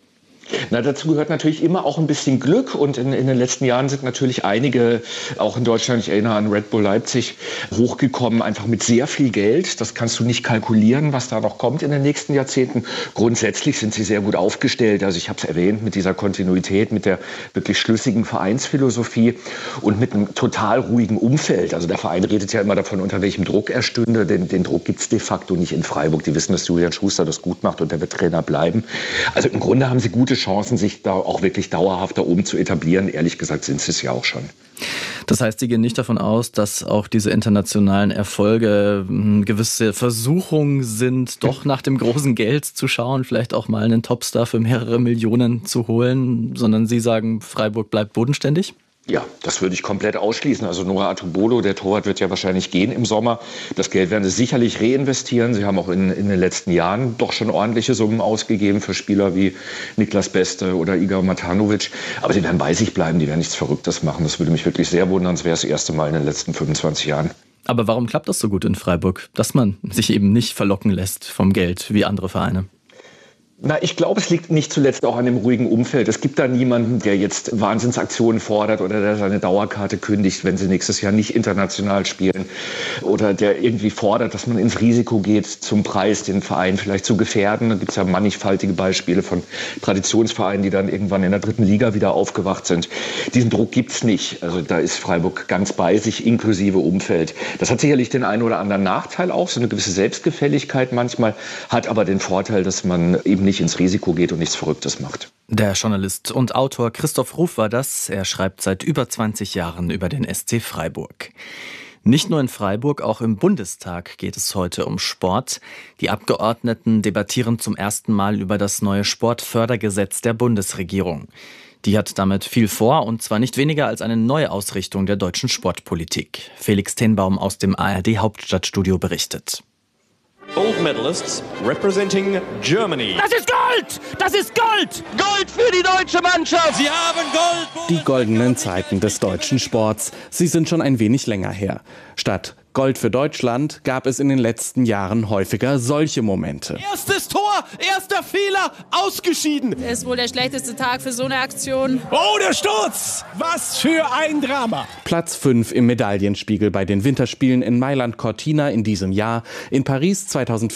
Na, dazu gehört natürlich immer auch ein bisschen Glück und in den letzten Jahren sind natürlich einige, auch in Deutschland, ich erinnere an Red Bull Leipzig, hochgekommen, einfach mit sehr viel Geld. Das kannst du nicht kalkulieren, was da noch kommt in den nächsten Jahrzehnten. Grundsätzlich sind sie sehr gut aufgestellt. Also ich habe es erwähnt, mit dieser Kontinuität, mit der wirklich schlüssigen Vereinsphilosophie und mit einem total ruhigen Umfeld. Also der Verein redet ja immer davon, unter welchem Druck er stünde. Den Druck gibt es de facto nicht in Freiburg. Die wissen, dass Julian Schuster das gut macht und der wird Trainer bleiben. Also im Grunde haben sie gute Chancen, sich da auch wirklich dauerhaft da oben zu etablieren. Ehrlich gesagt sind sie es ja auch schon. Das heißt, Sie gehen nicht davon aus, dass auch diese internationalen Erfolge gewisse Versuchungen sind, doch nach dem großen Geld zu schauen, vielleicht auch mal einen Topstar für mehrere Millionen zu holen, sondern Sie sagen, Freiburg bleibt bodenständig? Ja, das würde ich komplett ausschließen. Also Noah Atubolo, der Torwart, wird ja wahrscheinlich gehen im Sommer. Das Geld werden sie sicherlich reinvestieren. Sie haben auch in den letzten Jahren doch schon ordentliche Summen ausgegeben für Spieler wie Niklas Beste oder Igor Matanovic. Aber sie werden bei sich bleiben, die werden nichts Verrücktes machen. Das würde mich wirklich sehr wundern. Es wäre das erste Mal in den letzten 25 Jahren. Aber warum klappt das so gut in Freiburg, dass man sich eben nicht verlocken lässt vom Geld wie andere Vereine? Na, ich glaube, es liegt nicht zuletzt auch an dem ruhigen Umfeld. Es gibt da niemanden, der jetzt Wahnsinnsaktionen fordert oder der seine Dauerkarte kündigt, wenn sie nächstes Jahr nicht international spielen. Oder der irgendwie fordert, dass man ins Risiko geht, zum Preis den Verein vielleicht zu gefährden. Da gibt es ja mannigfaltige Beispiele von Traditionsvereinen, die dann irgendwann in der 3. Liga wieder aufgewacht sind. Diesen Druck gibt es nicht. Also da ist Freiburg ganz bei sich, inklusive Umfeld. Das hat sicherlich den einen oder anderen Nachteil auch, so eine gewisse Selbstgefälligkeit manchmal, hat aber den Vorteil, dass man eben nicht ins Risiko geht und nichts Verrücktes macht. Der Journalist und Autor Christoph Ruf war das. Er schreibt seit über 20 Jahren über den SC Freiburg. Nicht nur in Freiburg, auch im Bundestag geht es heute um Sport. Die Abgeordneten debattieren zum ersten Mal über das neue Sportfördergesetz der Bundesregierung. Die hat damit viel vor, und zwar nicht weniger als eine neue Ausrichtung der deutschen Sportpolitik. Felix Tenbaum aus dem ARD Hauptstadtstudio berichtet. Gold medalists representing Germany. Das ist Gold! Das ist Gold! Gold für die deutsche Mannschaft! Sie haben Gold! Die goldenen Zeiten des deutschen Sports, sie sind schon ein wenig länger her. Statt Gold für Deutschland gab es in den letzten Jahren häufiger solche Momente. Erstes Tor, erster Fehler, ausgeschieden. Das ist wohl der schlechteste Tag für so eine Aktion. Oh, der Sturz! Was für ein Drama! Platz 5 im Medaillenspiegel bei den Winterspielen in Mailand-Cortina in diesem Jahr. In Paris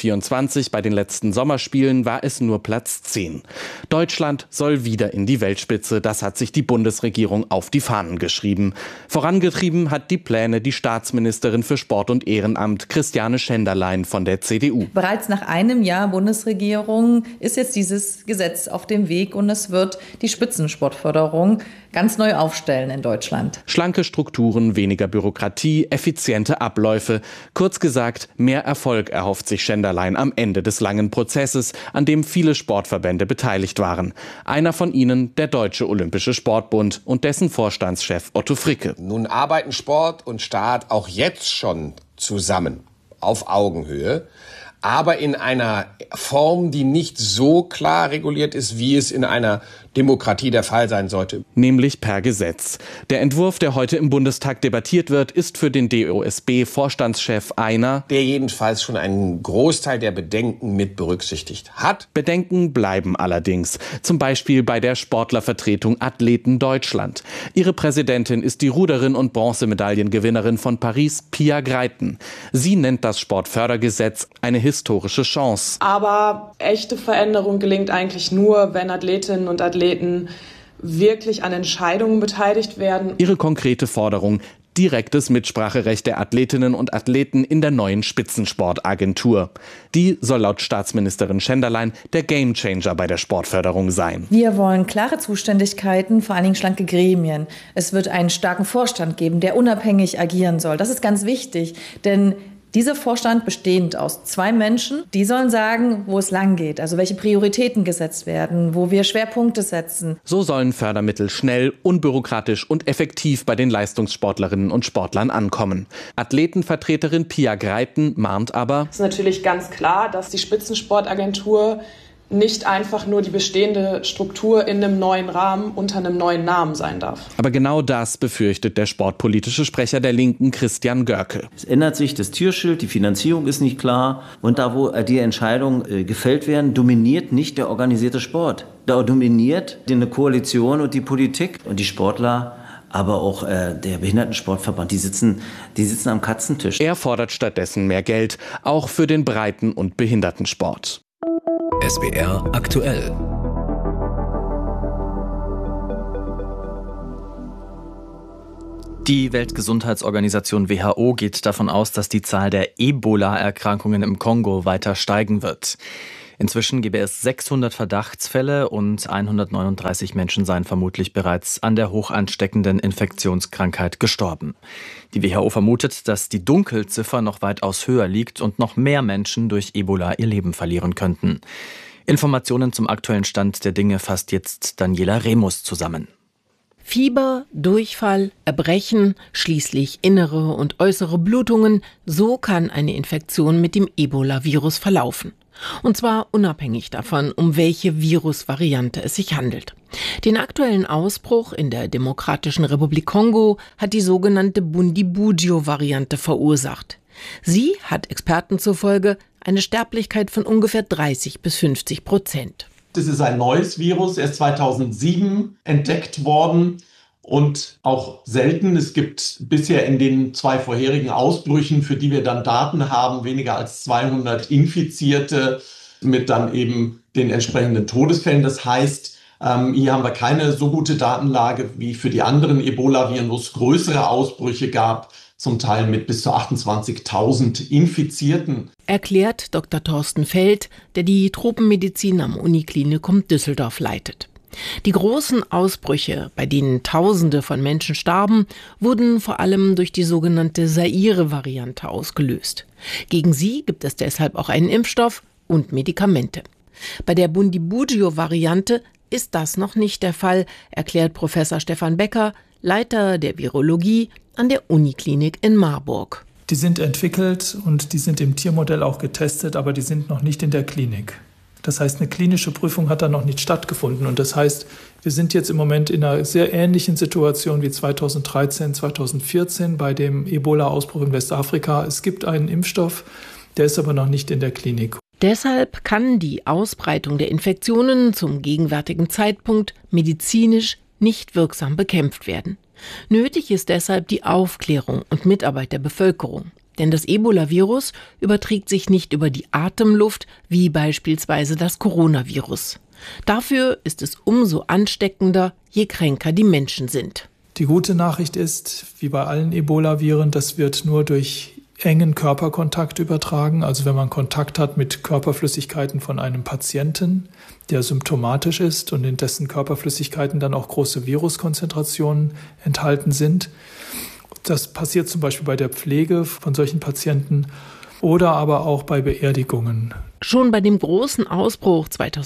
2024 bei den letzten Sommerspielen war es nur Platz 10. Deutschland soll wieder in die Weltspitze. Das hat sich die Bundesregierung auf die Fahnen geschrieben. Vorangetrieben hat die Pläne die Staatsministerin für Sport und Ehrenamt Christiane Schenderlein von der CDU. Bereits nach einem Jahr Bundesregierung ist jetzt dieses Gesetz auf dem Weg und es wird die Spitzensportförderung ganz neu aufstellen in Deutschland. Schlanke Strukturen, weniger Bürokratie, effiziente Abläufe. Kurz gesagt, mehr Erfolg erhofft sich Schenderlein am Ende des langen Prozesses, an dem viele Sportverbände beteiligt waren. Einer von ihnen der Deutsche Olympische Sportbund und dessen Vorstandschef Otto Fricke. Nun arbeiten Sport und Staat auch jetzt schon zusammen, auf Augenhöhe, aber in einer Form, die nicht so klar reguliert ist, wie es in einer Demokratie der Fall sein sollte. Nämlich per Gesetz. Der Entwurf, der heute im Bundestag debattiert wird, ist für den DOSB-Vorstandschef einer, der jedenfalls schon einen Großteil der Bedenken mit berücksichtigt hat. Bedenken bleiben allerdings. Zum Beispiel bei der Sportlervertretung Athleten Deutschland. Ihre Präsidentin ist die Ruderin und Bronzemedaillengewinnerin von Paris, Pia Greiten. Sie nennt das Sportfördergesetz eine historische Chance. Aber echte Veränderung gelingt eigentlich nur, wenn Athletinnen und Athleten wirklich an Entscheidungen beteiligt werden. Ihre konkrete Forderung: direktes Mitspracherecht der Athletinnen und Athleten in der neuen Spitzensportagentur. Die soll laut Staatsministerin Schenderlein der Gamechanger bei der Sportförderung sein. Wir wollen klare Zuständigkeiten, vor allen Dingen schlanke Gremien. Es wird einen starken Vorstand geben, der unabhängig agieren soll. Das ist ganz wichtig, denn Dieser Vorstand bestehend aus 2 Menschen, die sollen sagen, wo es lang geht, also welche Prioritäten gesetzt werden, wo wir Schwerpunkte setzen. So sollen Fördermittel schnell, unbürokratisch und effektiv bei den Leistungssportlerinnen und Sportlern ankommen. Athletenvertreterin Pia Greiten mahnt aber: Es ist natürlich ganz klar, dass die Spitzensportagentur nicht einfach nur die bestehende Struktur in einem neuen Rahmen unter einem neuen Namen sein darf. Aber genau das befürchtet der sportpolitische Sprecher der Linken, Christian Görke. Es ändert sich das Türschild, die Finanzierung ist nicht klar. Und da, wo die Entscheidungen gefällt werden, dominiert nicht der organisierte Sport. Da dominiert eine Koalition und die Politik und die Sportler. Aber auch der Behindertensportverband, die sitzen am Katzentisch. Er fordert stattdessen mehr Geld, auch für den Breiten- und Behindertensport. SWR aktuell. Die Weltgesundheitsorganisation WHO geht davon aus, dass die Zahl der Ebola-Erkrankungen im Kongo weiter steigen wird. Inzwischen gebe es 600 Verdachtsfälle und 139 Menschen seien vermutlich bereits an der hoch ansteckenden Infektionskrankheit gestorben. Die WHO vermutet, dass die Dunkelziffer noch weitaus höher liegt und noch mehr Menschen durch Ebola ihr Leben verlieren könnten. Informationen zum aktuellen Stand der Dinge fasst jetzt Daniela Remus zusammen. Fieber, Durchfall, Erbrechen, schließlich innere und äußere Blutungen, so kann eine Infektion mit dem Ebola-Virus verlaufen. Und zwar unabhängig davon, um welche Virusvariante es sich handelt. Den aktuellen Ausbruch in der Demokratischen Republik Kongo hat die sogenannte Bundibugyo-Variante verursacht. Sie hat Experten zufolge eine Sterblichkeit von ungefähr 30-50%. Das ist ein neues Virus, erst 2007 entdeckt worden und auch selten. Es gibt bisher in den 2 vorherigen Ausbrüchen, für die wir dann Daten haben, weniger als 200 Infizierte mit dann eben den entsprechenden Todesfällen. Das heißt, hier haben wir keine so gute Datenlage wie für die anderen Ebola-Viren, wo es größere Ausbrüche gab, zum Teil mit bis zu 28.000 Infizierten. Erklärt Dr. Thorsten Feld, der die Tropenmedizin am Uniklinikum Düsseldorf leitet. Die großen Ausbrüche, bei denen Tausende von Menschen starben, wurden vor allem durch die sogenannte Zaire-Variante ausgelöst. Gegen sie gibt es deshalb auch einen Impfstoff und Medikamente. Bei der Bundibugyo-Variante ist das noch nicht der Fall, erklärt Professor Stefan Becker, Leiter der Virologie an der Uniklinik in Marburg. Die sind entwickelt und die sind im Tiermodell auch getestet, aber die sind noch nicht in der Klinik. Das heißt, eine klinische Prüfung hat da noch nicht stattgefunden. Und das heißt, wir sind jetzt im Moment in einer sehr ähnlichen Situation wie 2013, 2014 bei dem Ebola-Ausbruch in Westafrika. Es gibt einen Impfstoff, der ist aber noch nicht in der Klinik. Deshalb kann die Ausbreitung der Infektionen zum gegenwärtigen Zeitpunkt medizinisch nicht wirksam bekämpft werden. Nötig ist deshalb die Aufklärung und Mitarbeit der Bevölkerung. Denn das Ebola-Virus überträgt sich nicht über die Atemluft, wie beispielsweise das Coronavirus. Dafür ist es umso ansteckender, je kränker die Menschen sind. Die gute Nachricht ist, wie bei allen Ebola-Viren, das wird nur durch engen Körperkontakt übertragen. Also wenn man Kontakt hat mit Körperflüssigkeiten von einem Patienten, der symptomatisch ist und in dessen Körperflüssigkeiten dann auch große Viruskonzentrationen enthalten sind. Das passiert zum Beispiel bei der Pflege von solchen Patienten oder aber auch bei Beerdigungen. Schon bei dem großen Ausbruch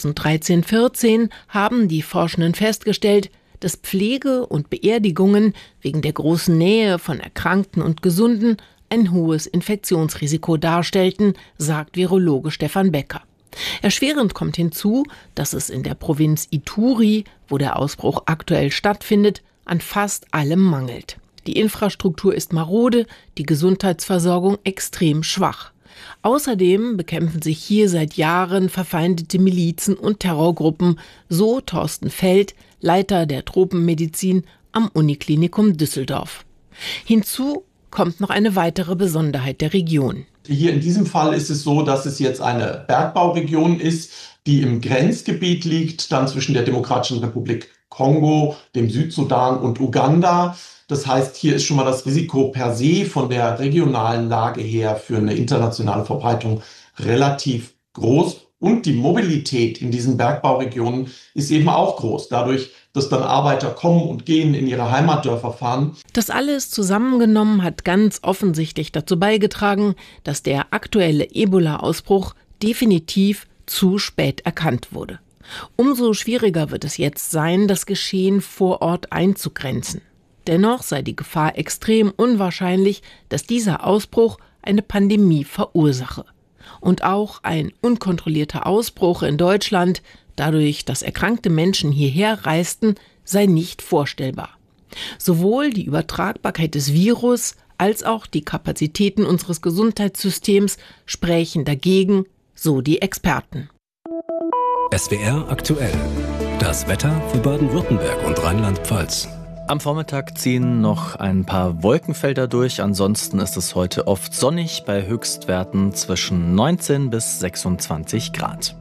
2013-14 haben die Forschenden festgestellt, dass Pflege und Beerdigungen wegen der großen Nähe von Erkrankten und Gesunden ein hohes Infektionsrisiko darstellten, sagt Virologe Stefan Becker. Erschwerend kommt hinzu, dass es in der Provinz Ituri, wo der Ausbruch aktuell stattfindet, an fast allem mangelt. Die Infrastruktur ist marode, die Gesundheitsversorgung extrem schwach. Außerdem bekämpfen sich hier seit Jahren verfeindete Milizen und Terrorgruppen, so Thorsten Feld, Leiter der Tropenmedizin am Uniklinikum Düsseldorf. Hinzu kommt noch eine weitere Besonderheit der Region. Hier in diesem Fall ist es so, dass es jetzt eine Bergbauregion ist, die im Grenzgebiet liegt, dann zwischen der Demokratischen Republik Kongo, dem Südsudan und Uganda. Das heißt, hier ist schon mal das Risiko per se von der regionalen Lage her für eine internationale Verbreitung relativ groß. Und die Mobilität in diesen Bergbauregionen ist eben auch groß, dadurch, dass dann Arbeiter kommen und gehen, in ihre Heimatdörfer fahren. Das alles zusammengenommen hat ganz offensichtlich dazu beigetragen, dass der aktuelle Ebola-Ausbruch definitiv zu spät erkannt wurde. Umso schwieriger wird es jetzt sein, das Geschehen vor Ort einzugrenzen. Dennoch sei die Gefahr extrem unwahrscheinlich, dass dieser Ausbruch eine Pandemie verursache. Und auch ein unkontrollierter Ausbruch in Deutschland, dadurch, dass erkrankte Menschen hierher reisten, sei nicht vorstellbar. Sowohl die Übertragbarkeit des Virus als auch die Kapazitäten unseres Gesundheitssystems sprechen dagegen, so die Experten. SWR aktuell. Das Wetter für Baden-Württemberg und Rheinland-Pfalz. Am Vormittag ziehen noch ein paar Wolkenfelder durch. Ansonsten ist es heute oft sonnig bei Höchstwerten zwischen 19 bis 26 Grad.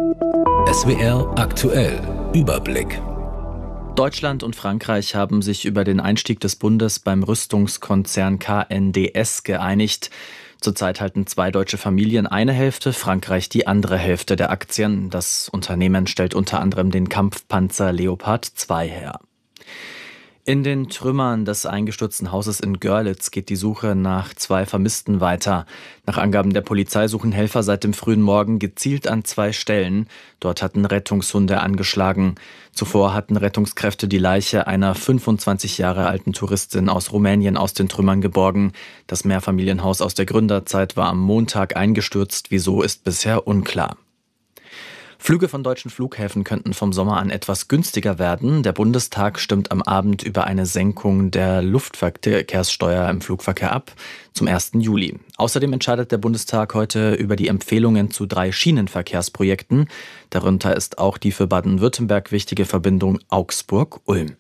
SWR aktuell. Überblick. Deutschland und Frankreich haben sich über den Einstieg des Bundes beim Rüstungskonzern KNDS geeinigt. Zurzeit halten 2 deutsche Familien eine Hälfte, Frankreich die andere Hälfte der Aktien. Das Unternehmen stellt unter anderem den Kampfpanzer Leopard 2 her. In den Trümmern des eingestürzten Hauses in Görlitz geht die Suche nach 2 Vermissten weiter. Nach Angaben der Polizei suchen Helfer seit dem frühen Morgen gezielt an 2 Stellen. Dort hatten Rettungshunde angeschlagen. Zuvor hatten Rettungskräfte die Leiche einer 25 Jahre alten Touristin aus Rumänien aus den Trümmern geborgen. Das Mehrfamilienhaus aus der Gründerzeit war am Montag eingestürzt. Wieso ist bisher unklar. Flüge von deutschen Flughäfen könnten vom Sommer an etwas günstiger werden. Der Bundestag stimmt am Abend über eine Senkung der Luftverkehrssteuer im Flugverkehr ab zum 1. Juli. Außerdem entscheidet der Bundestag heute über die Empfehlungen zu 3 Schienenverkehrsprojekten. Darunter ist auch die für Baden-Württemberg wichtige Verbindung Augsburg-Ulm.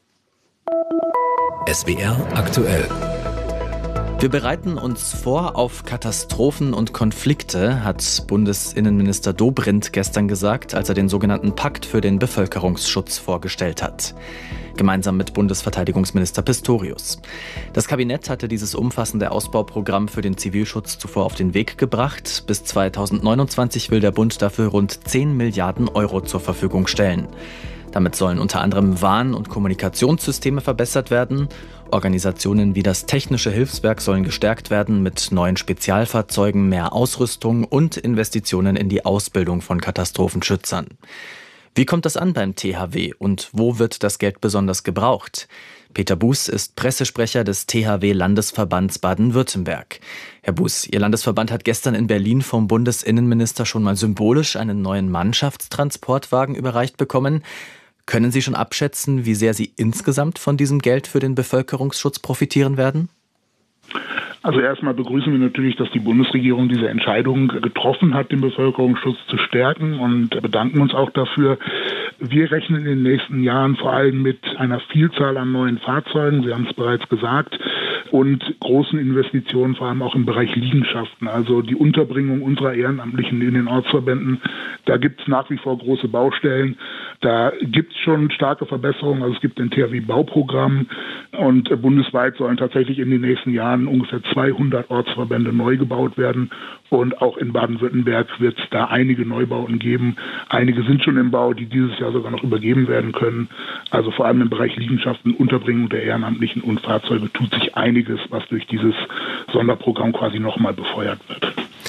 SWR aktuell. Wir bereiten uns vor auf Katastrophen und Konflikte, hat Bundesinnenminister Dobrindt gestern gesagt, als er den sogenannten Pakt für den Bevölkerungsschutz vorgestellt hat. Gemeinsam mit Bundesverteidigungsminister Pistorius. Das Kabinett hatte dieses umfassende Ausbauprogramm für den Zivilschutz zuvor auf den Weg gebracht. Bis 2029 will der Bund dafür rund 10 Milliarden Euro zur Verfügung stellen. Damit sollen unter anderem Warn- und Kommunikationssysteme verbessert werden. Organisationen wie das Technische Hilfswerk sollen gestärkt werden mit neuen Spezialfahrzeugen, mehr Ausrüstung und Investitionen in die Ausbildung von Katastrophenschützern. Wie kommt das an beim THW und wo wird das Geld besonders gebraucht? Peter Buß ist Pressesprecher des THW-Landesverbands Baden-Württemberg. Herr Buß, Ihr Landesverband hat gestern in Berlin vom Bundesinnenminister schon mal symbolisch einen neuen Mannschaftstransportwagen überreicht bekommen. Können Sie schon abschätzen, wie sehr Sie insgesamt von diesem Geld für den Bevölkerungsschutz profitieren werden? Also erstmal begrüßen wir natürlich, dass die Bundesregierung diese Entscheidung getroffen hat, den Bevölkerungsschutz zu stärken und bedanken uns auch dafür. Wir rechnen in den nächsten Jahren vor allem mit einer Vielzahl an neuen Fahrzeugen, Sie haben es bereits gesagt, und großen Investitionen, vor allem auch im Bereich Liegenschaften, also die Unterbringung unserer Ehrenamtlichen in den Ortsverbänden. Da gibt es nach wie vor große Baustellen. Da gibt es schon starke Verbesserungen. Also es gibt ein THW-Bauprogramm und bundesweit sollen tatsächlich in den nächsten Jahren ungefähr 200 Ortsverbände neu gebaut werden. Und auch in Baden-Württemberg wird es da einige Neubauten geben. Einige sind schon im Bau, die dieses Jahr sogar noch übergeben werden können. Also vor allem im Bereich Liegenschaften, Unterbringung der Ehrenamtlichen und Fahrzeuge tut sich einiges, was durch dieses Sonderprogramm quasi nochmal befeuert wird.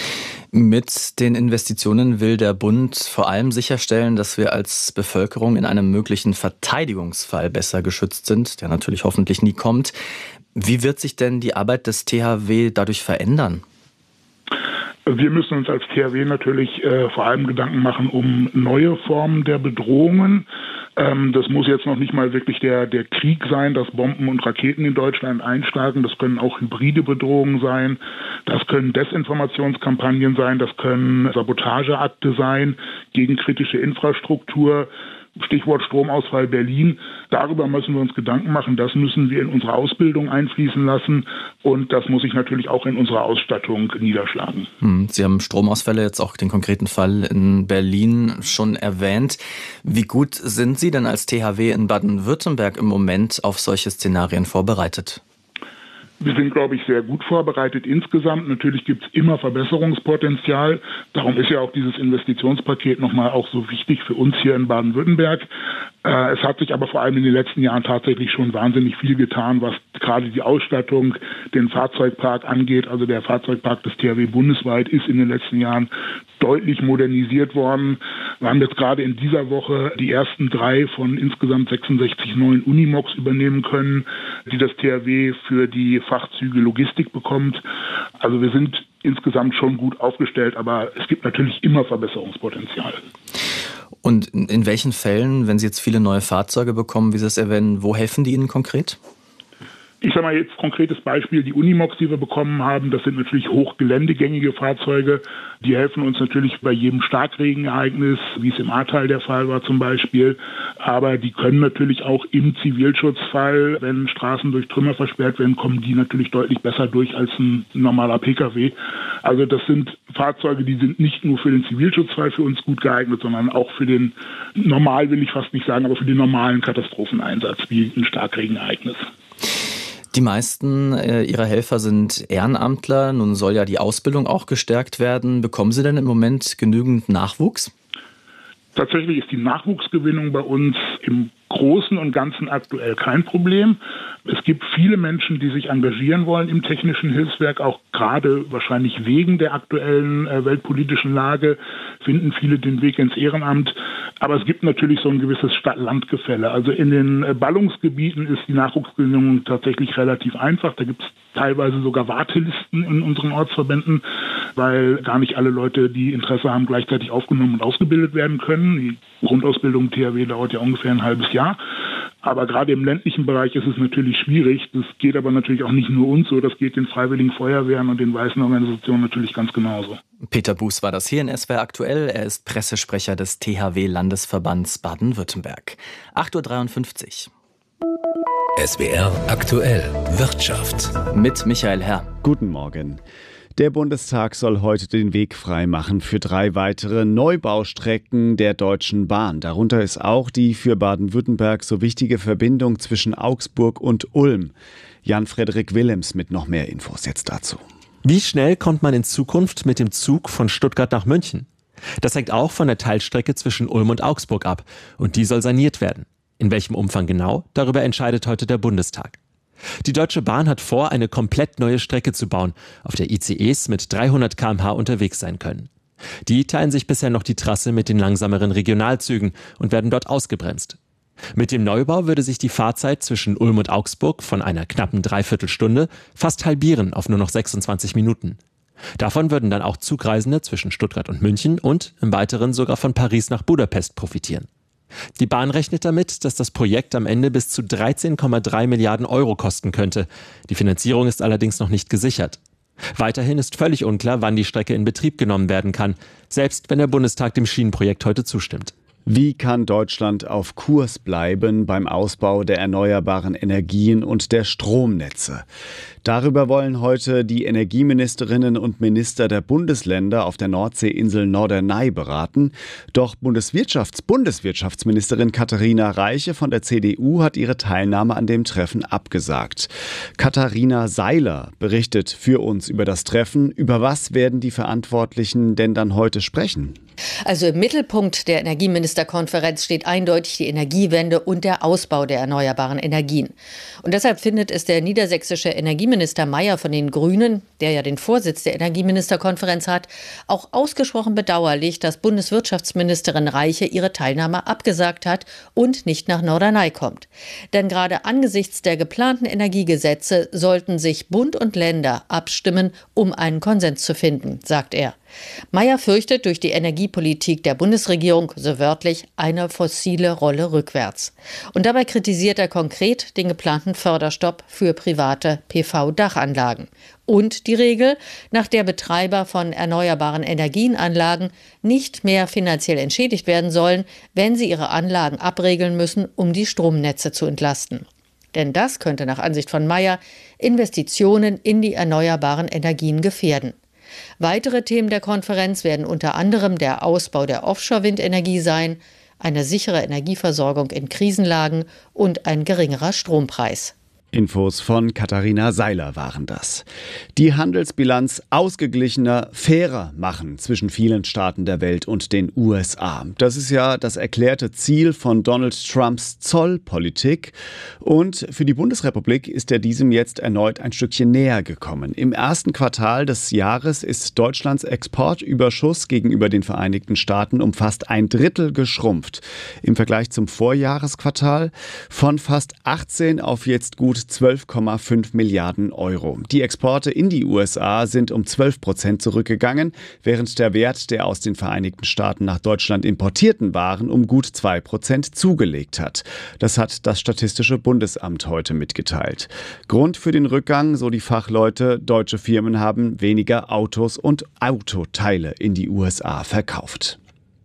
Mit den Investitionen will der Bund vor allem sicherstellen, dass wir als Bevölkerung in einem möglichen Verteidigungsfall besser geschützt sind, der natürlich hoffentlich nie kommt. Wie wird sich denn die Arbeit des THW dadurch verändern? Wir müssen uns als THW natürlich vor allem Gedanken machen um neue Formen der Bedrohungen. Das muss jetzt noch nicht mal wirklich der Krieg sein, dass Bomben und Raketen in Deutschland einschlagen. Das können auch hybride Bedrohungen sein. Das können Desinformationskampagnen sein. Das können Sabotageakte sein gegen kritische Infrastruktur. Stichwort Stromausfall Berlin. Darüber müssen wir uns Gedanken machen. Das müssen wir in unsere Ausbildung einfließen lassen. Und das muss sich natürlich auch in unserer Ausstattung niederschlagen. Sie haben Stromausfälle, jetzt auch den konkreten Fall in Berlin schon erwähnt. Wie gut sind Sie denn als THW in Baden-Württemberg im Moment auf solche Szenarien vorbereitet? Wir sind, glaube ich, sehr gut vorbereitet insgesamt. Natürlich gibt es immer Verbesserungspotenzial. Darum ist ja auch dieses Investitionspaket nochmal auch so wichtig für uns hier in Baden-Württemberg. Es hat sich aber vor allem in den letzten Jahren tatsächlich schon wahnsinnig viel getan, was gerade die Ausstattung, den Fahrzeugpark angeht. Also der Fahrzeugpark des THW bundesweit ist in den letzten Jahren deutlich modernisiert worden. Wir haben jetzt gerade in dieser Woche die ersten 3 von insgesamt 66 neuen Unimogs übernehmen können, die das THW für die Fachzüge Logistik bekommt. Also wir sind insgesamt schon gut aufgestellt, aber es gibt natürlich immer Verbesserungspotenzial. Und in welchen Fällen, wenn Sie jetzt viele neue Fahrzeuge bekommen, wie Sie es erwähnen, wo helfen die Ihnen konkret? Ich sage mal jetzt konkretes Beispiel, die Unimogs, die wir bekommen haben, das sind natürlich hochgeländegängige Fahrzeuge. Die helfen uns natürlich bei jedem Starkregenereignis, wie es im Ahrtal der Fall war zum Beispiel. Aber die können natürlich auch im Zivilschutzfall, wenn Straßen durch Trümmer versperrt werden, kommen die natürlich deutlich besser durch als ein normaler Pkw. Also das sind Fahrzeuge, die sind nicht nur für den Zivilschutzfall für uns gut geeignet, sondern auch für den, normal will ich fast nicht sagen, aber für den normalen Katastropheneinsatz, wie ein Starkregenereignis. Die meisten Ihrer Helfer sind Ehrenamtler. Nun soll ja die Ausbildung auch gestärkt werden. Bekommen Sie denn im Moment genügend Nachwuchs? Tatsächlich ist die Nachwuchsgewinnung bei uns im Großen und Ganzen aktuell kein Problem. Es gibt viele Menschen, die sich engagieren wollen im technischen Hilfswerk, auch gerade wahrscheinlich wegen der aktuellen weltpolitischen Lage finden viele den Weg ins Ehrenamt. Aber es gibt natürlich so ein gewisses Stadt-Land-Gefälle. Also in den Ballungsgebieten ist die Nachwuchsgewinnung tatsächlich relativ einfach. Da gibt es teilweise sogar Wartelisten in unseren Ortsverbänden, weil gar nicht alle Leute, die Interesse haben, gleichzeitig aufgenommen und ausgebildet werden können. Die Grundausbildung im THW dauert ja ungefähr ein halbes Jahr. Aber gerade im ländlichen Bereich ist es natürlich schwierig. Das geht aber natürlich auch nicht nur uns so, das geht den Freiwilligen Feuerwehren und den weißen Organisationen natürlich ganz genauso. Peter Buß war das hier in SWR aktuell. Er ist Pressesprecher des THW-Landesverbands Baden-Württemberg. 8.53 Uhr. SWR aktuell Wirtschaft. Mit Michael Herr. Guten Morgen. Der Bundestag soll heute den Weg freimachen für 3 weitere Neubaustrecken der Deutschen Bahn. Darunter ist auch die für Baden-Württemberg so wichtige Verbindung zwischen Augsburg und Ulm. Jan-Frederik Willems mit noch mehr Infos jetzt dazu. Wie schnell kommt man in Zukunft mit dem Zug von Stuttgart nach München? Das hängt auch von der Teilstrecke zwischen Ulm und Augsburg ab. Und die soll saniert werden. In welchem Umfang genau? Darüber entscheidet heute der Bundestag. Die Deutsche Bahn hat vor, eine komplett neue Strecke zu bauen, auf der ICEs mit 300 km/h unterwegs sein können. Die teilen sich bisher noch die Trasse mit den langsameren Regionalzügen und werden dort ausgebremst. Mit dem Neubau würde sich die Fahrzeit zwischen Ulm und Augsburg von einer knappen Dreiviertelstunde fast halbieren auf nur noch 26 Minuten. Davon würden dann auch Zugreisende zwischen Stuttgart und München und im Weiteren sogar von Paris nach Budapest profitieren. Die Bahn rechnet damit, dass das Projekt am Ende bis zu 13,3 Milliarden Euro kosten könnte. Die Finanzierung ist allerdings noch nicht gesichert. Weiterhin ist völlig unklar, wann die Strecke in Betrieb genommen werden kann, selbst wenn der Bundestag dem Schienenprojekt heute zustimmt. Wie kann Deutschland auf Kurs bleiben beim Ausbau der erneuerbaren Energien und der Stromnetze? Darüber wollen heute die Energieministerinnen und Minister der Bundesländer auf der Nordseeinsel Norderney beraten. Doch Bundeswirtschaftsministerin Katharina Reiche von der CDU hat ihre Teilnahme an dem Treffen abgesagt. Katharina Seiler berichtet für uns über das Treffen. Über was werden die Verantwortlichen denn dann heute sprechen? Also im Mittelpunkt der Energieministerkonferenz steht eindeutig die Energiewende und der Ausbau der erneuerbaren Energien. Und deshalb findet es der niedersächsische Energieminister Mayer von den Grünen, der ja den Vorsitz der Energieministerkonferenz hat, auch ausgesprochen bedauerlich, dass Bundeswirtschaftsministerin Reiche ihre Teilnahme abgesagt hat und nicht nach Norderney kommt. Denn gerade angesichts der geplanten Energiegesetze sollten sich Bund und Länder abstimmen, um einen Konsens zu finden, sagt er. Mayer fürchtet durch die Energiepolitik der Bundesregierung, so wörtlich, eine fossile Rolle rückwärts. Und dabei kritisiert er konkret den geplanten Förderstopp für private PV-Dachanlagen. Und die Regel, nach der Betreiber von erneuerbaren Energienanlagen nicht mehr finanziell entschädigt werden sollen, wenn sie ihre Anlagen abregeln müssen, um die Stromnetze zu entlasten. Denn das könnte nach Ansicht von Mayer Investitionen in die erneuerbaren Energien gefährden. Weitere Themen der Konferenz werden unter anderem der Ausbau der Offshore-Windenergie sein, eine sichere Energieversorgung in Krisenlagen und ein geringerer Strompreis. Infos von Katharina Seiler waren das. Die Handelsbilanz ausgeglichener, fairer machen zwischen vielen Staaten der Welt und den USA. Das ist ja das erklärte Ziel von Donald Trumps Zollpolitik. Und für die Bundesrepublik ist er diesem jetzt erneut ein Stückchen näher gekommen. Im ersten Quartal des Jahres ist Deutschlands Exportüberschuss gegenüber den Vereinigten Staaten um fast 1/3 geschrumpft. Im Vergleich zum Vorjahresquartal von fast 18 auf jetzt gut 12,5 Milliarden Euro. Die Exporte in die USA sind um 12% zurückgegangen, während der Wert der aus den Vereinigten Staaten nach Deutschland importierten Waren um gut 2% zugelegt hat. Das hat das Statistische Bundesamt heute mitgeteilt. Grund für den Rückgang, so die Fachleute, deutsche Firmen haben weniger Autos und Autoteile in die USA verkauft.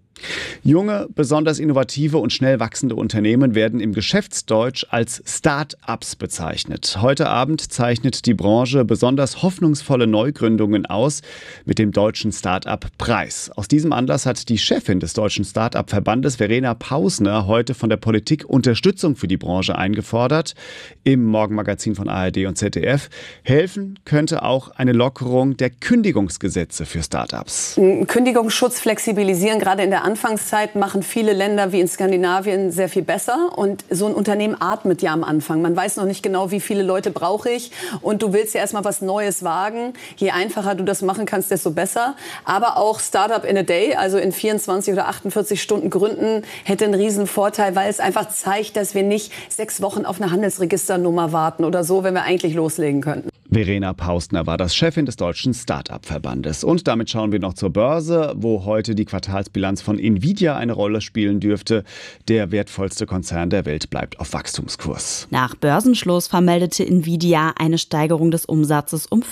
Junge, besonders innovative und schnell wachsende Unternehmen werden im Geschäftsdeutsch als Start-ups bezeichnet. Heute Abend zeichnet die Branche besonders hoffnungsvolle Neugründungen aus mit dem Deutschen Start-up-Preis. Aus diesem Anlass hat die Chefin des Deutschen Start-up-Verbandes, Verena Pausner, heute von der Politik Unterstützung für die Branche eingefordert. Im Morgenmagazin von ARD und ZDF. Helfen könnte auch eine Lockerung der Kündigungsgesetze für Start-ups. Kündigungsschutz flexibilisieren, gerade in der Anfangszeit machen viele Länder wie in Skandinavien sehr viel besser und so ein Unternehmen atmet ja am Anfang. Man weiß noch nicht genau, wie viele Leute brauche ich und du willst ja erstmal was Neues wagen. Je einfacher du das machen kannst, desto besser. Aber auch Startup in a Day, also in 24 oder 48 Stunden gründen, hätte einen riesen Vorteil, weil es einfach zeigt, dass wir nicht 6 Wochen auf eine Handelsregisternummer warten oder so, wenn wir eigentlich loslegen könnten. Verena Pausner war das Chefin des Deutschen Start-up-Verbandes. Und damit schauen wir noch zur Börse, wo heute die Quartalsbilanz von Nvidia eine Rolle spielen dürfte. Der wertvollste Konzern der Welt bleibt auf Wachstumskurs. Nach Börsenschluss vermeldete Nvidia eine Steigerung des Umsatzes um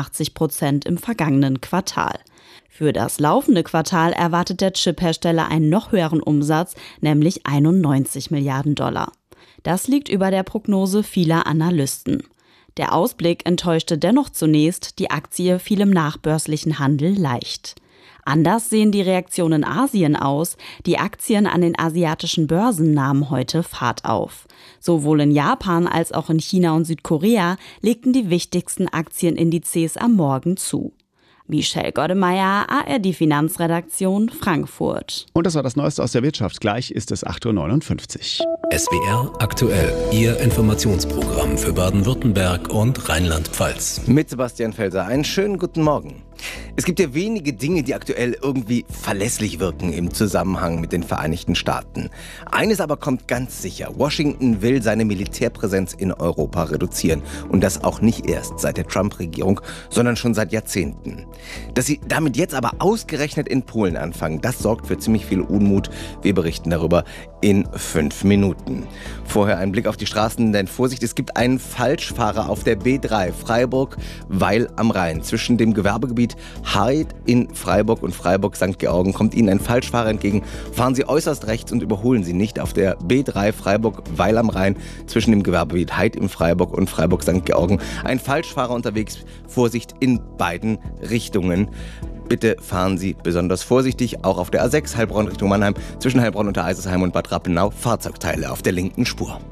85% im vergangenen Quartal. Für das laufende Quartal erwartet der Chiphersteller einen noch höheren Umsatz, nämlich 91 Milliarden $. Das liegt über der Prognose vieler Analysten. Der Ausblick enttäuschte dennoch zunächst, die Aktie fiel im nachbörslichen Handel leicht. Anders sehen die Reaktionen in Asien aus. Die Aktien an den asiatischen Börsen nahmen heute Fahrt auf. Sowohl in Japan als auch in China und Südkorea legten die wichtigsten Aktienindizes am Morgen zu. Michelle Goddemeyer, ARD Finanzredaktion, Frankfurt. Und das war das Neueste aus der Wirtschaft. Gleich ist es 8.59 Uhr. SWR aktuell, Ihr Informationsprogramm für Baden-Württemberg und Rheinland-Pfalz. Mit Sebastian Felser. Einen schönen guten Morgen. Es gibt ja wenige Dinge, die aktuell irgendwie verlässlich wirken im Zusammenhang mit den Vereinigten Staaten. Eines aber kommt ganz sicher. Washington will seine Militärpräsenz in Europa reduzieren. Und das auch nicht erst seit der Trump-Regierung, sondern schon seit Jahrzehnten. Dass sie damit jetzt aber ausgerechnet in Polen anfangen, das sorgt für ziemlich viel Unmut. Wir berichten darüber in 5 Minuten. Vorher ein Blick auf die Straßen, denn Vorsicht, es gibt einen Falschfahrer auf der B3 Freiburg-Weil am Rhein. Zwischen dem Gewerbegebiet Heid in Freiburg und Freiburg-St. Georgen kommt Ihnen ein Falschfahrer entgegen. Fahren Sie äußerst rechts und überholen Sie nicht auf der B3 Freiburg-Weil am Rhein zwischen dem Gewerbegebiet Heid in Freiburg und Freiburg-St. Georgen. Ein Falschfahrer unterwegs, Vorsicht in beiden Richtungen. Bitte fahren Sie besonders vorsichtig, auch auf der A6 Heilbronn Richtung Mannheim, zwischen Heilbronn unter Eisersheim und Bad Rappenau, Fahrzeugteile auf der linken Spur.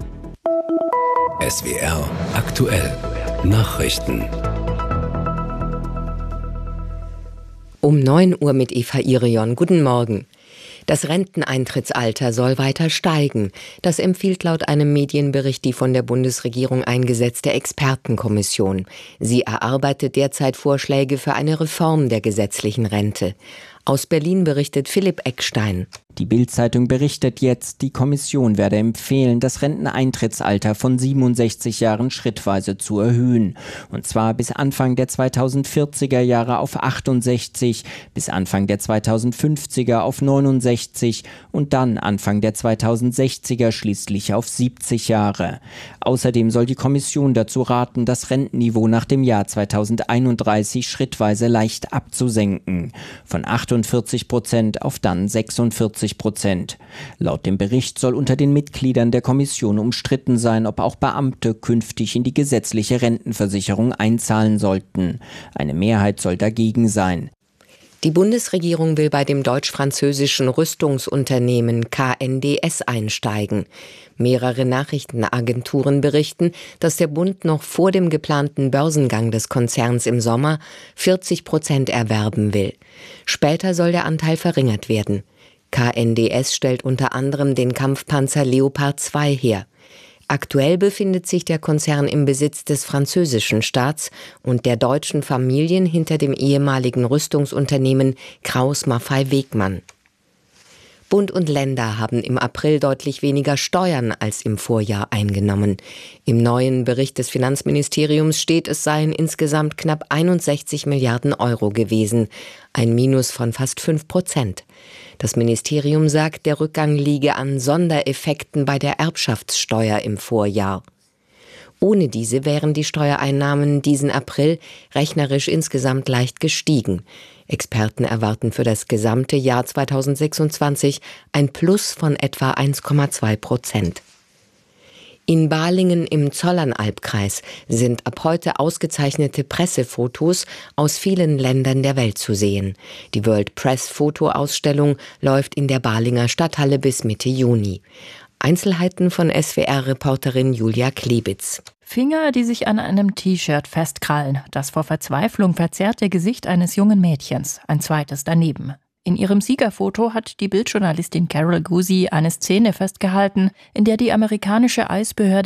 SWR aktuell, Nachrichten. Um 9 Uhr mit Eva Irion. Guten Morgen. Das Renteneintrittsalter soll weiter steigen. Das empfiehlt laut einem Medienbericht die von der Bundesregierung eingesetzte Expertenkommission. Sie erarbeitet derzeit Vorschläge für eine Reform der gesetzlichen Rente. Aus Berlin berichtet Philipp Eckstein. Die Bild-Zeitung berichtet jetzt, die Kommission werde empfehlen, das Renteneintrittsalter von 67 Jahren schrittweise zu erhöhen. Und zwar bis Anfang der 2040er Jahre auf 68, bis Anfang der 2050er auf 69 und dann Anfang der 2060er schließlich auf 70 Jahre. Außerdem soll die Kommission dazu raten, das Rentenniveau nach dem Jahr 2031 schrittweise leicht abzusenken. Von 48% auf dann 46%. Laut dem Bericht soll unter den Mitgliedern der Kommission umstritten sein, ob auch Beamte künftig in die gesetzliche Rentenversicherung einzahlen sollten. Eine Mehrheit soll dagegen sein. Die Bundesregierung will bei dem deutsch-französischen Rüstungsunternehmen KNDS einsteigen. Mehrere Nachrichtenagenturen berichten, dass der Bund noch vor dem geplanten Börsengang des Konzerns im Sommer 40% erwerben will. Später soll der Anteil verringert werden. KNDS stellt unter anderem den Kampfpanzer Leopard 2 her. Aktuell befindet sich der Konzern im Besitz des französischen Staats und der deutschen Familien hinter dem ehemaligen Rüstungsunternehmen Krauss-Maffei-Wegmann. Bund und Länder haben im April deutlich weniger Steuern als im Vorjahr eingenommen. Im neuen Bericht des Finanzministeriums steht, es seien insgesamt knapp 61 Milliarden Euro gewesen, ein Minus von fast 5%. Das Ministerium sagt, der Rückgang liege an Sondereffekten bei der Erbschaftssteuer im Vorjahr. Ohne diese wären die Steuereinnahmen diesen April rechnerisch insgesamt leicht gestiegen. Experten erwarten für das gesamte Jahr 2026 ein Plus von etwa 1,2%. In Balingen im Zollernalbkreis sind ab heute ausgezeichnete Pressefotos aus vielen Ländern der Welt zu sehen. Die World Press Fotoausstellung läuft in der Balinger Stadthalle bis Mitte Juni. Einzelheiten von SWR-Reporterin Julia Klebitz. Finger, die sich an einem T-Shirt festkrallen. Das vor Verzweiflung verzerrte Gesicht eines jungen Mädchens. Ein zweites daneben. In ihrem Siegerfoto hat die Bildjournalistin Carol Guzy eine Szene festgehalten, in der die amerikanische Eisbehörde